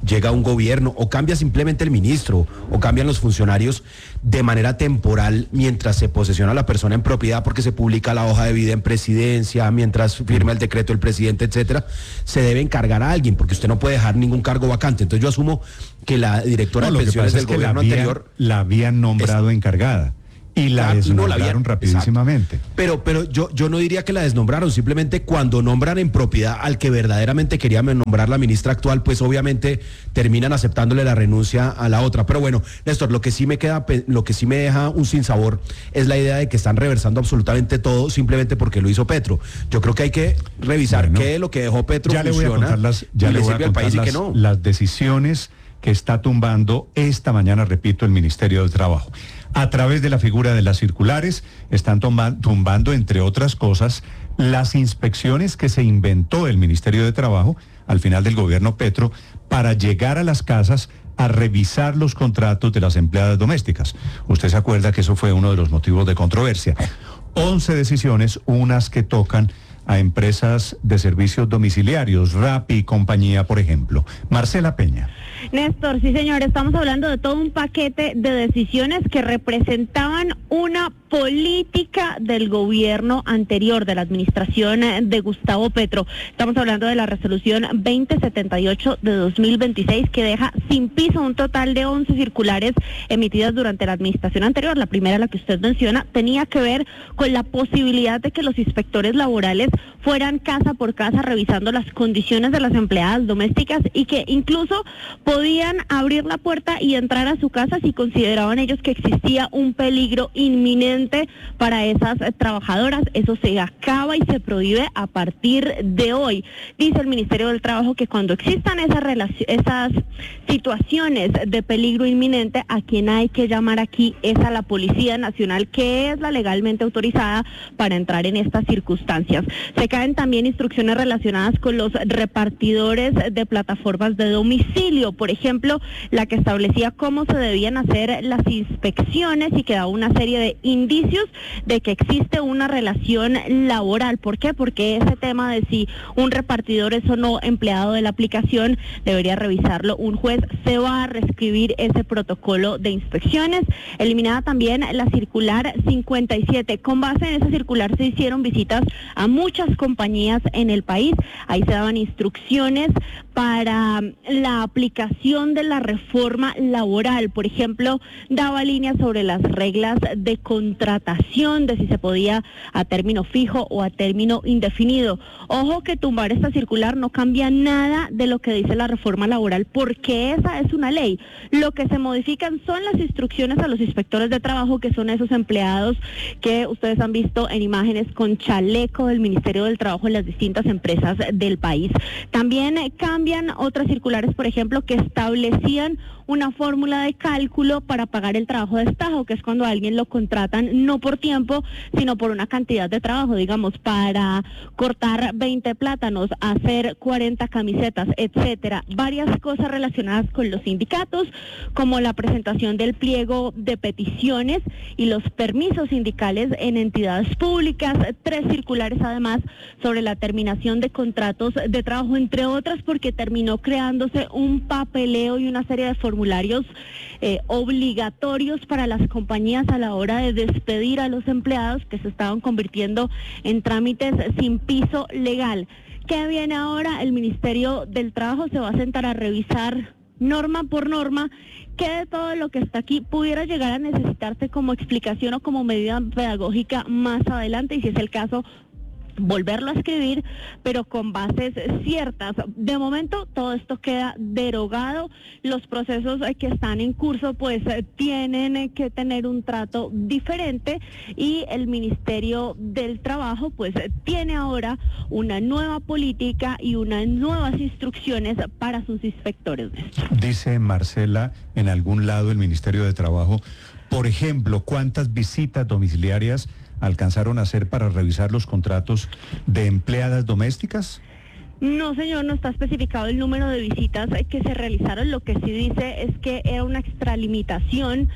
llega un gobierno o cambia simplemente el ministro o cambian los funcionarios de manera temporal mientras se posesiona la persona en propiedad porque se publica la hoja de vida en presidencia, mientras firma el decreto el presidente, etcétera, se debe encargar a alguien porque usted no puede dejar ningún cargo vacante. Entonces yo asumo que la directora no, de pensiones del gobierno la había, anterior la habían nombrado es, encargada. Y la claro, desnombraron no, la habían, rapidísimamente. Exacto. Pero, pero yo, yo no diría que la desnombraron, simplemente cuando nombran en propiedad al que verdaderamente quería nombrar la ministra actual, pues obviamente terminan aceptándole la renuncia a la otra. Pero bueno, Néstor, lo que sí me queda, lo que sí me deja un sinsabor es la idea de que están reversando absolutamente todo simplemente porque lo hizo Petro. Yo creo que hay que revisar bueno, qué de lo que dejó Petro ya funciona, le voy a contar las, ya y le le voy sirve a al contar país las, y que no. las decisiones que está tumbando esta mañana, repito, el Ministerio del Trabajo. A través de la figura de las circulares, están tumbando, entre otras cosas, las inspecciones que se inventó el Ministerio de Trabajo al final del gobierno Petro para llegar a las casas a revisar los contratos de las empleadas domésticas. Usted se acuerda que eso fue uno de los motivos de controversia. once decisiones, unas que tocan a empresas de servicios domiciliarios, Rappi y compañía, por ejemplo. Marcela Peña. Néstor, sí señor, estamos hablando de todo un paquete de decisiones que representaban una política del gobierno anterior, de la administración de Gustavo Petro. Estamos hablando de la resolución veinte setenta y ocho de dos mil veintiséis, que deja sin piso un total de once circulares emitidas durante la administración anterior. La primera, la que usted menciona, tenía que ver con la posibilidad de que los inspectores laborales fueran casa por casa revisando las condiciones de las empleadas domésticas y que incluso podían abrir la puerta y entrar a su casa si consideraban ellos que existía un peligro inminente para esas eh, trabajadoras. Eso se acaba y se prohíbe a partir de hoy. Dice el Ministerio del Trabajo que cuando existan esas relac- esas situaciones de peligro inminente, a quien hay que llamar aquí es a la Policía Nacional, que es la legalmente autorizada para entrar en estas circunstancias. Se caen también instrucciones relacionadas con los repartidores de plataformas de domicilio, por ejemplo, la que establecía cómo se debían hacer las inspecciones y que daba una serie de indicios de que existe una relación laboral. ¿Por qué? Porque ese tema de si un repartidor es o no empleado de la aplicación debería revisarlo un juez. Se va a reescribir ese protocolo de inspecciones. Eliminada también la circular cincuenta y siete. Con base en esa circular se hicieron visitas a muchas compañías en el país. Ahí se daban instrucciones para la aplicación de la reforma laboral. Por ejemplo, daba líneas sobre las reglas de contratación, de si se podía a término fijo o a término indefinido. Ojo que tumbar esta circular no cambia nada de lo que dice la reforma laboral, porque esa es una ley. Lo que se modifican son las instrucciones a los inspectores de trabajo, que son esos empleados que ustedes han visto en imágenes con chaleco del Ministerio del Trabajo en las distintas empresas del país. También eh, cambian otras circulares, por ejemplo, que establecían una fórmula de cálculo para pagar el trabajo de estajo, que es cuando a alguien lo contratan no por tiempo, sino por una cantidad de trabajo, digamos, para cortar veinte plátanos, hacer cuarenta camisetas, etcétera. Varias cosas relacionadas con los sindicatos, como la presentación del pliego de peticiones y los permisos sindicales en entidades públicas, tres circulares además sobre la terminación de contratos de trabajo, entre otras, porque terminó creándose un papeleo y una serie de formularios eh, obligatorios para las compañías a la hora de despedir a los empleados, que se estaban convirtiendo en trámites sin piso legal. ¿Qué viene ahora? El Ministerio del Trabajo se va a sentar a revisar norma por norma qué de todo lo que está aquí pudiera llegar a necesitarse como explicación o como medida pedagógica más adelante, y si es el caso, volverlo a escribir, pero con bases ciertas. De momento todo esto queda derogado. Los procesos que están en curso pues tienen que tener un trato diferente, y el Ministerio del Trabajo pues tiene ahora una nueva política y unas nuevas instrucciones para sus inspectores. Dice Marcela, en algún lado el Ministerio de Trabajo, por ejemplo, ¿cuántas visitas domiciliarias alcanzaron a hacer para revisar los contratos de empleadas domésticas? No, señor, no está especificado el número de visitas que se realizaron. Lo que sí dice es que era una extralimitación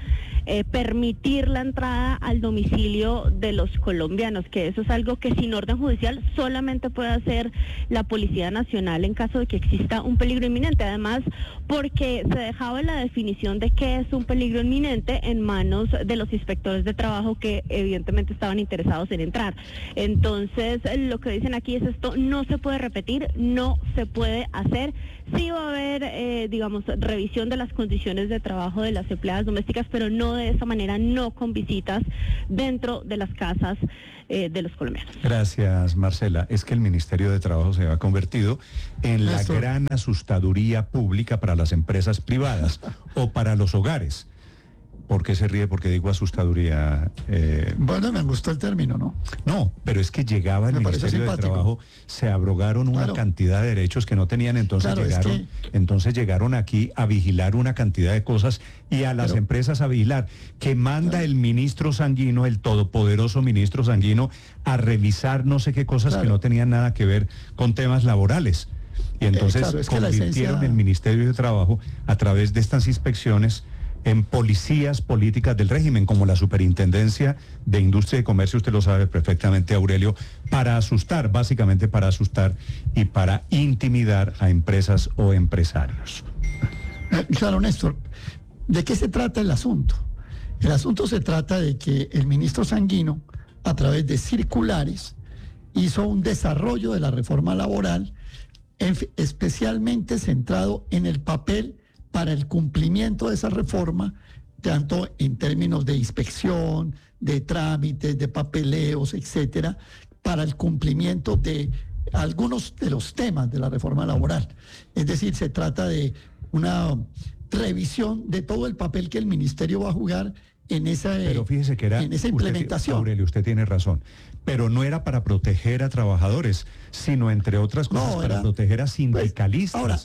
eh, permitir la entrada al domicilio de los colombianos, que eso es algo que sin orden judicial solamente puede hacer la Policía Nacional en caso de que exista un peligro inminente. Además, porque se dejaba la definición de qué es un peligro inminente en manos de los inspectores de trabajo, que evidentemente estaban interesados en entrar. Entonces, lo que dicen aquí es esto no se puede repetir, no se puede hacer. Sí va a haber, eh, digamos, revisión de las condiciones de trabajo de las empleadas domésticas, pero no de esa manera, no con visitas dentro de las casas eh, de los colombianos. Gracias, Marcela. Es que el Ministerio de Trabajo se ha convertido en la Eso. gran asustaduría pública para las empresas privadas o para los hogares. ¿Por qué se ríe? Porque digo asustaduría. Eh... Bueno, me gustó el término, ¿no? No, pero es que llegaba el Me parece Ministerio de simpático. Trabajo, se abrogaron una Claro. cantidad de derechos que no tenían, entonces Claro, es llegaron, entonces llegaron aquí a vigilar una cantidad de cosas y a las Pero- empresas a vigilar, que manda el ministro Sanguino, el todopoderoso ministro Sanguino, a revisar no sé qué cosas que Claro. no tenían nada que ver con temas laborales. Y entonces Eh, claro, es que la convirtieron esencia- el Ministerio de Trabajo a través de estas inspecciones en policías políticas del régimen, como la Superintendencia de Industria y Comercio, usted lo sabe perfectamente, Aurelio, para asustar, básicamente para asustar y para intimidar a empresas o empresarios. Eh, Claro, Néstor, ¿de qué se trata el asunto? El asunto se trata de que el ministro Sanguino, a través de circulares, hizo un desarrollo de la reforma laboral, en- especialmente centrado en el papel para el cumplimiento de esa reforma, tanto en términos de inspección, de trámites, de papeleos, etcétera, para el cumplimiento de algunos de los temas de la reforma laboral. Es decir, se trata de una revisión de todo el papel que el ministerio va a jugar en esa, Pero fíjese que era... en esa usted ti- implementación. Aurelio, usted tiene razón. Pero no era para proteger a trabajadores, sino, entre otras cosas, No, para era- proteger a sindicalistas. Ahora,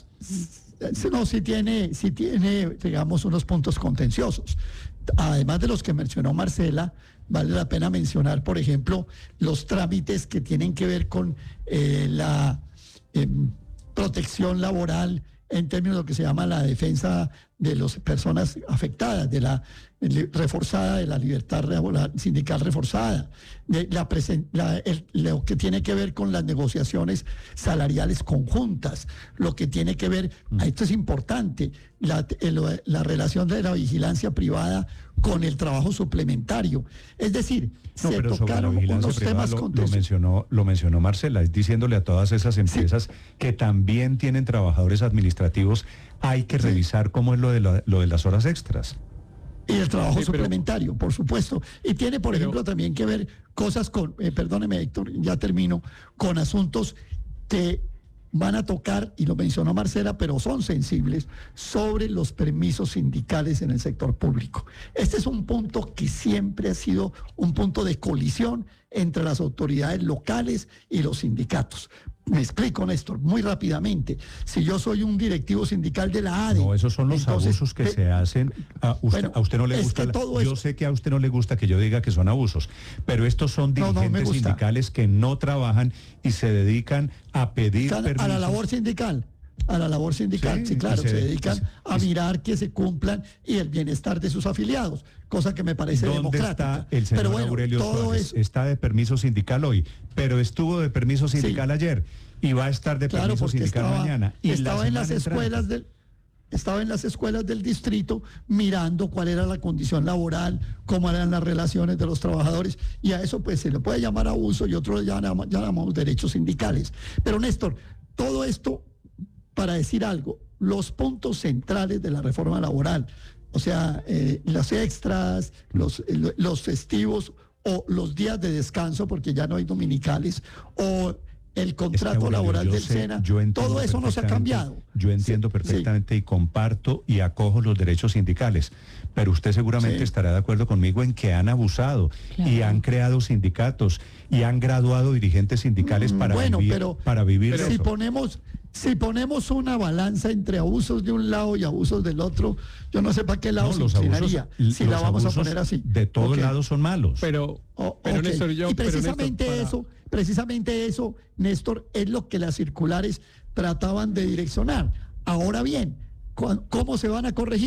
s- no, sí tiene, sí tiene, digamos, unos puntos contenciosos. Además de los que mencionó Marcela, vale la pena mencionar, por ejemplo, los trámites que tienen que ver con eh, la em, protección laboral en términos de lo que se llama la defensa de las personas afectadas, de la li- reforzada, de la libertad laboral, sindical reforzada, de la, presen- la- el- lo que tiene que ver con las negociaciones salariales conjuntas, lo que tiene que ver, esto es importante, la, el- la relación de la vigilancia privada con el trabajo suplementario. Es decir, No, se pero sobre la tocaron vigilancia unos privada temas lo, lo contenciosos. mencionó, lo mencionó Marcela, es diciéndole a todas esas empresas que también tienen trabajadores administrativos, hay que revisar cómo es lo de, la- lo de las horas extras. Y el trabajo Sí, pero- suplementario, por supuesto. Y tiene, por ejemplo, también que ver cosas con, eh, perdóneme Héctor, ya termino, con asuntos que van a tocar, y lo mencionó Marcela, pero son sensibles, sobre los permisos sindicales en el sector público. Este es un punto que siempre ha sido un punto de colisión entre las autoridades locales y los sindicatos. Me explico, Néstor, muy rápidamente. Si yo soy un directivo sindical de la A D E... No, esos son los entonces, abusos que eh, se hacen. A usted, bueno, a usted no le es gusta. que la- todo yo eso- sé que a usted no le gusta que yo diga que son abusos, pero estos son No, no, me dirigentes gusta. sindicales que no trabajan y se dedican a pedir Están permisos. a la labor sindical, a la labor sindical, sí, Sí, claro, y se- se, dedican y se- a mirar que se cumplan y el bienestar de sus afiliados, cosa que me parece ¿Dónde democrática. está el señor Pero bueno, Aurelio todo Suárez? eso, Está de permiso sindical hoy, pero estuvo de permiso sindical ayer y va a estar de claro, permiso porque sindical estaba, mañana. Y la estaba en las semana entrante. escuelas del estaba en las escuelas del distrito mirando cuál era la condición laboral, cómo eran las relaciones de los trabajadores, y a eso pues se le puede llamar abuso y otros ya llamamos, ya llamamos derechos sindicales. Pero Néstor, todo esto para decir algo, los puntos centrales de la reforma laboral, o sea, eh, las extras, los, eh, los festivos o los días de descanso, porque ya no hay dominicales, o el contrato Aurelio, laboral yo del sé, SENA, yo entiendo todo eso no se ha perfectamente- cambiado. Yo entiendo perfectamente y comparto y acojo los derechos sindicales, pero usted seguramente Sí. estará de acuerdo conmigo en que han abusado y han creado sindicatos y han graduado dirigentes sindicales para Bueno, vivir, pero, para vivir de si eso. ponemos si ponemos una balanza entre abusos de un lado y abusos del otro, yo no sé para qué lado No, se los abusos, inclinaría, si la los vamos a abusos poner así. de todos Ok. lados son malos. Pero, O- pero ok. Néstor, yo, y pero, Néstor, precisamente para- eso, precisamente eso, Néstor, es lo que las circulares trataban de direccionar. Ahora bien, cu- ¿cómo se van a corregir?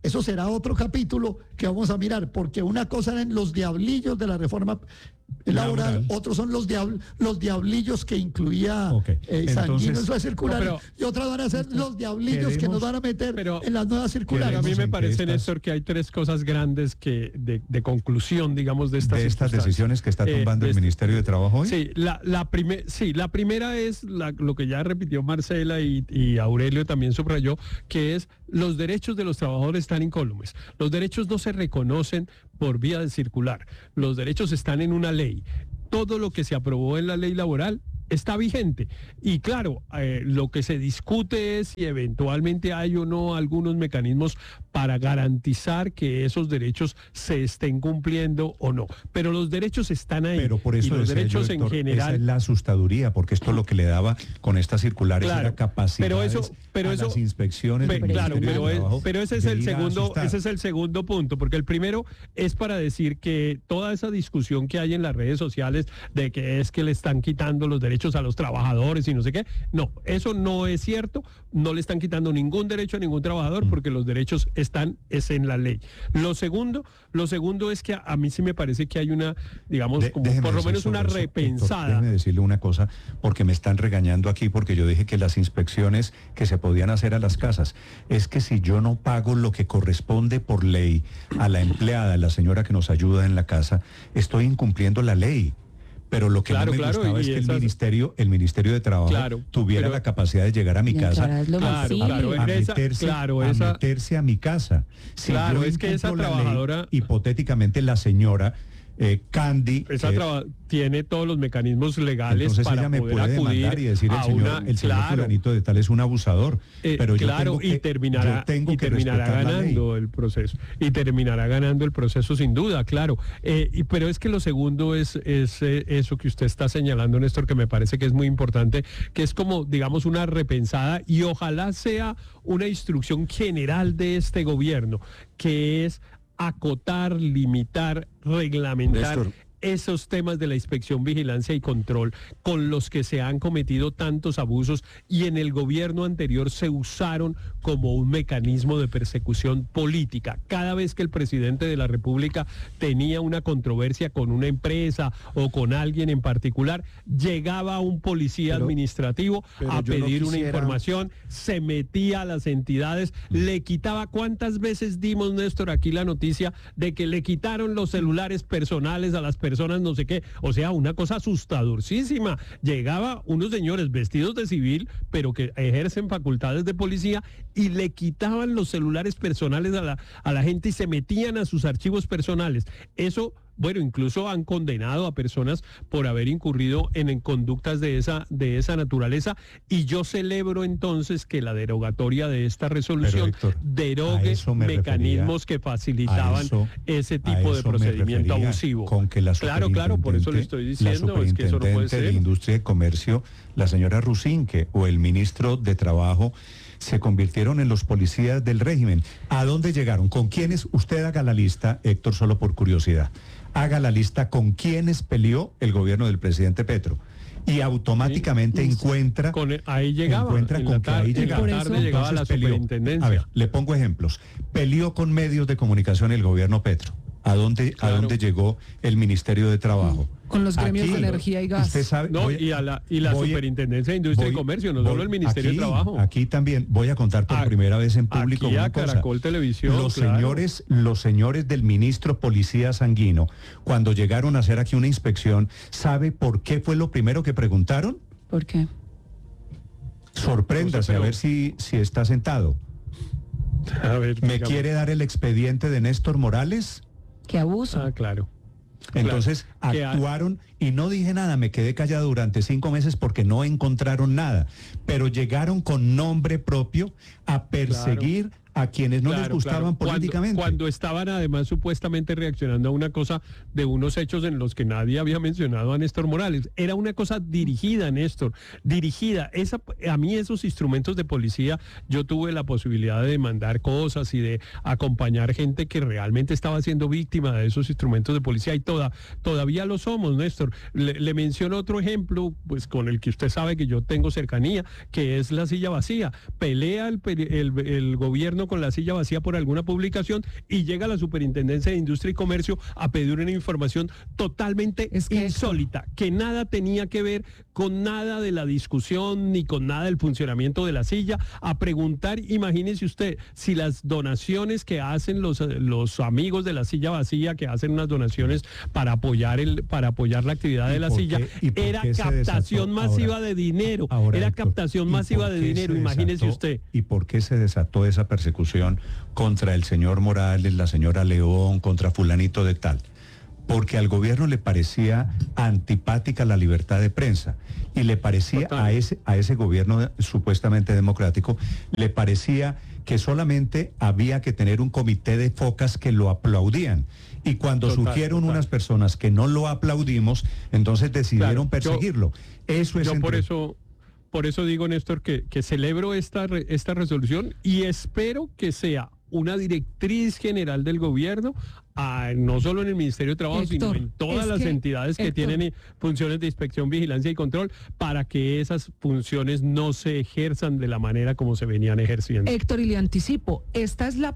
Eso será otro capítulo que vamos a mirar, porque una cosa eran los diablillos de la reforma laboral, laboral. Otros son los, diabl los diablillos que incluía okay. eh, Sanguino en su circular, no, y otras van a ser los diablillos queremos, que nos van a meter pero, en las nuevas circulares. A mí me parece, Néstor, que hay tres cosas grandes que de, de conclusión, digamos, de estas, de estas decisiones que está tomando eh, el Ministerio de Trabajo hoy. Sí, la, la, primer, sí, la primera es la, lo que ya repitió Marcela y, y Aurelio también subrayó, que es los derechos de los trabajadores están incólumes. Los derechos no se reconocen por vía de circular. Los derechos están en una ley. Todo lo que se aprobó en la ley laboral está vigente. Y claro, eh, lo que se discute es si eventualmente hay o no algunos mecanismos para garantizar que esos derechos se estén cumpliendo o no. Pero los derechos están ahí. Pero por eso y los derechos yo, Héctor, en general. Esa es la asustaduría, porque esto lo que le daba con estas circulares claro, era capacidad pero eso, pero a eso, las inspecciones. Pe, claro, pero, es, pero ese es el segundo, asustar. ese es el segundo punto, porque el primero es para decir que toda esa discusión que hay en las redes sociales de que es que le están quitando los derechos a los trabajadores y no sé qué, no, eso no es cierto, no le están quitando ningún derecho a ningún trabajador porque los derechos están es en la ley. Lo segundo, lo segundo es que a, a mí sí me parece que hay una, digamos, de, como por lo menos una eso, repensada. Déjeme decirle una cosa, porque me están regañando aquí porque yo dije que las inspecciones que se podían hacer a las casas, es que si yo no pago lo que corresponde por ley a la empleada, a la señora que nos ayuda en la casa, estoy incumpliendo la ley. Pero lo que claro, no me claro, gustaba es que esas... el ministerio, el Ministerio de Trabajo claro, tuviera pero... la capacidad de llegar a mi casa, claro, claro, a, esa, meterse, claro, a esa... meterse a mi casa. Si claro, yo es que esa trabajadora... ley, hipotéticamente la señora eh, Candy... Esa eh, traba... tiene todos los mecanismos legales entonces para ella me poder puede acudir demandar y decir el a señor, una... el señor claro, fulanito de tal es un abusador. Eh, pero yo claro, tengo que, y terminará, yo tengo y que terminará ganando la el proceso. Y terminará ganando el proceso sin duda, claro. Eh, y, pero es que lo segundo es, es eh, eso que usted está señalando, Néstor, que me parece que es muy importante, que es como, digamos, una repensada y ojalá sea una instrucción general de este gobierno, que es acotar, limitar, reglamentar Néstor. esos temas de la inspección, vigilancia y control con los que se han cometido tantos abusos y en el gobierno anterior se usaron como un mecanismo de persecución política. Cada vez que el presidente de la República tenía una controversia con una empresa o con alguien en particular, llegaba un policía pero, administrativo pero a pedir no una información, se metía a las entidades, mm. le quitaba. ¿Cuántas veces dimos, Néstor, aquí la noticia de que le quitaron los celulares personales a las personas? personas no sé qué, o sea, una cosa asustadorcísima. Llegaba unos señores vestidos de civil, pero que ejercen facultades de policía y le quitaban los celulares personales a la, a la gente y se metían a sus archivos personales. Eso... Bueno, incluso han condenado a personas por haber incurrido en, en conductas de esa, de esa naturaleza y yo celebro entonces que la derogatoria de esta resolución Pero, Héctor, derogue mecanismos que facilitaban eso, ese tipo de procedimiento abusivo. Con que la claro, claro, por eso le estoy diciendo, es que eso no puede ser. De Industria y Comercio, la señora Rusinque, o el ministro de Trabajo, se convirtieron en los policías del régimen. ¿A dónde llegaron? ¿Con quiénes? Usted haga la lista, Héctor, solo por curiosidad. Haga la lista con quiénes peleó el gobierno del presidente Petro. Y automáticamente sí, encuentra... Con el, ahí llegaba. Encuentra con tarde, que ahí llegaba. Tarde llegaba la peleó. superintendencia. A ver, le pongo ejemplos. Peleó con medios de comunicación el gobierno Petro. ¿A dónde, claro. ¿A dónde llegó el Ministerio de Trabajo? Con los gremios aquí, de energía y gas. Usted sabe, no, voy, y, a la, y la voy, Superintendencia de Industria voy, y Comercio, no voy, solo el Ministerio aquí, de Trabajo. Aquí también voy a contar por a, primera vez en público aquí una a cosa. Caracol Televisión, los claro. señores, los señores del ministro Policía Sanguino, cuando llegaron a hacer aquí una inspección, ¿sabe por qué fue lo primero que preguntaron? ¿Por qué? Sorpréndase, no sé, pero... a ver si, si está sentado. A ver, ¿Me digamos. quiere dar el expediente de Néstor Morales? ¡Qué abuso! Ah, claro. Entonces claro. actuaron y no dije nada, me quedé callado durante cinco meses porque no encontraron nada, pero llegaron con nombre propio a perseguir claro. a quienes no claro, les gustaban claro. políticamente. Cuando, cuando estaban además supuestamente reaccionando a una cosa de unos hechos en los que nadie había mencionado a Néstor Morales. Era una cosa dirigida, Néstor, dirigida. Esa, a mí esos instrumentos de policía, yo tuve la posibilidad de demandar cosas y de acompañar gente que realmente estaba siendo víctima de esos instrumentos de policía y toda, todavía lo somos, Néstor. Le, le menciono otro ejemplo, pues con el que usted sabe que yo tengo cercanía, que es la silla vacía. Pelea el, el, el gobierno gobierno con la silla vacía por alguna publicación y llega a la Superintendencia de Industria y Comercio a pedir una información totalmente Es que insólita, que nada tenía que ver con nada de la discusión ni con nada del funcionamiento de la silla, a preguntar, imagínese usted, si las donaciones que hacen los, los amigos de la silla vacía, que hacen unas donaciones para apoyar el, para apoyar la actividad de la por silla, qué- y por era qué se captación desató? masiva Ahora- de dinero, ahora, era Héctor, captación ¿y masiva por de qué dinero, se imagínese desató- usted. ¿Y por qué se desató esa persecución contra el señor Morales, la señora León, contra fulanito de tal? Porque al gobierno le parecía antipática la libertad de prensa y le parecía a ese, a ese gobierno supuestamente democrático, le parecía que solamente había que tener un comité de focas que lo aplaudían. Y cuando Total, surgieron total. unas personas que no lo aplaudimos, entonces decidieron Claro, yo- perseguirlo. Eso es Yo por entre- eso, por eso digo, Néstor, que, que celebro esta, re- esta resolución y espero que sea una directriz general del gobierno, a- no solo en el Ministerio de Trabajo, Héctor, sino en todas es las que, entidades que Héctor, tienen eh, funciones de inspección, vigilancia y control, para que esas funciones no se ejerzan de la manera como se venían ejerciendo. Héctor, y le anticipo, esta es la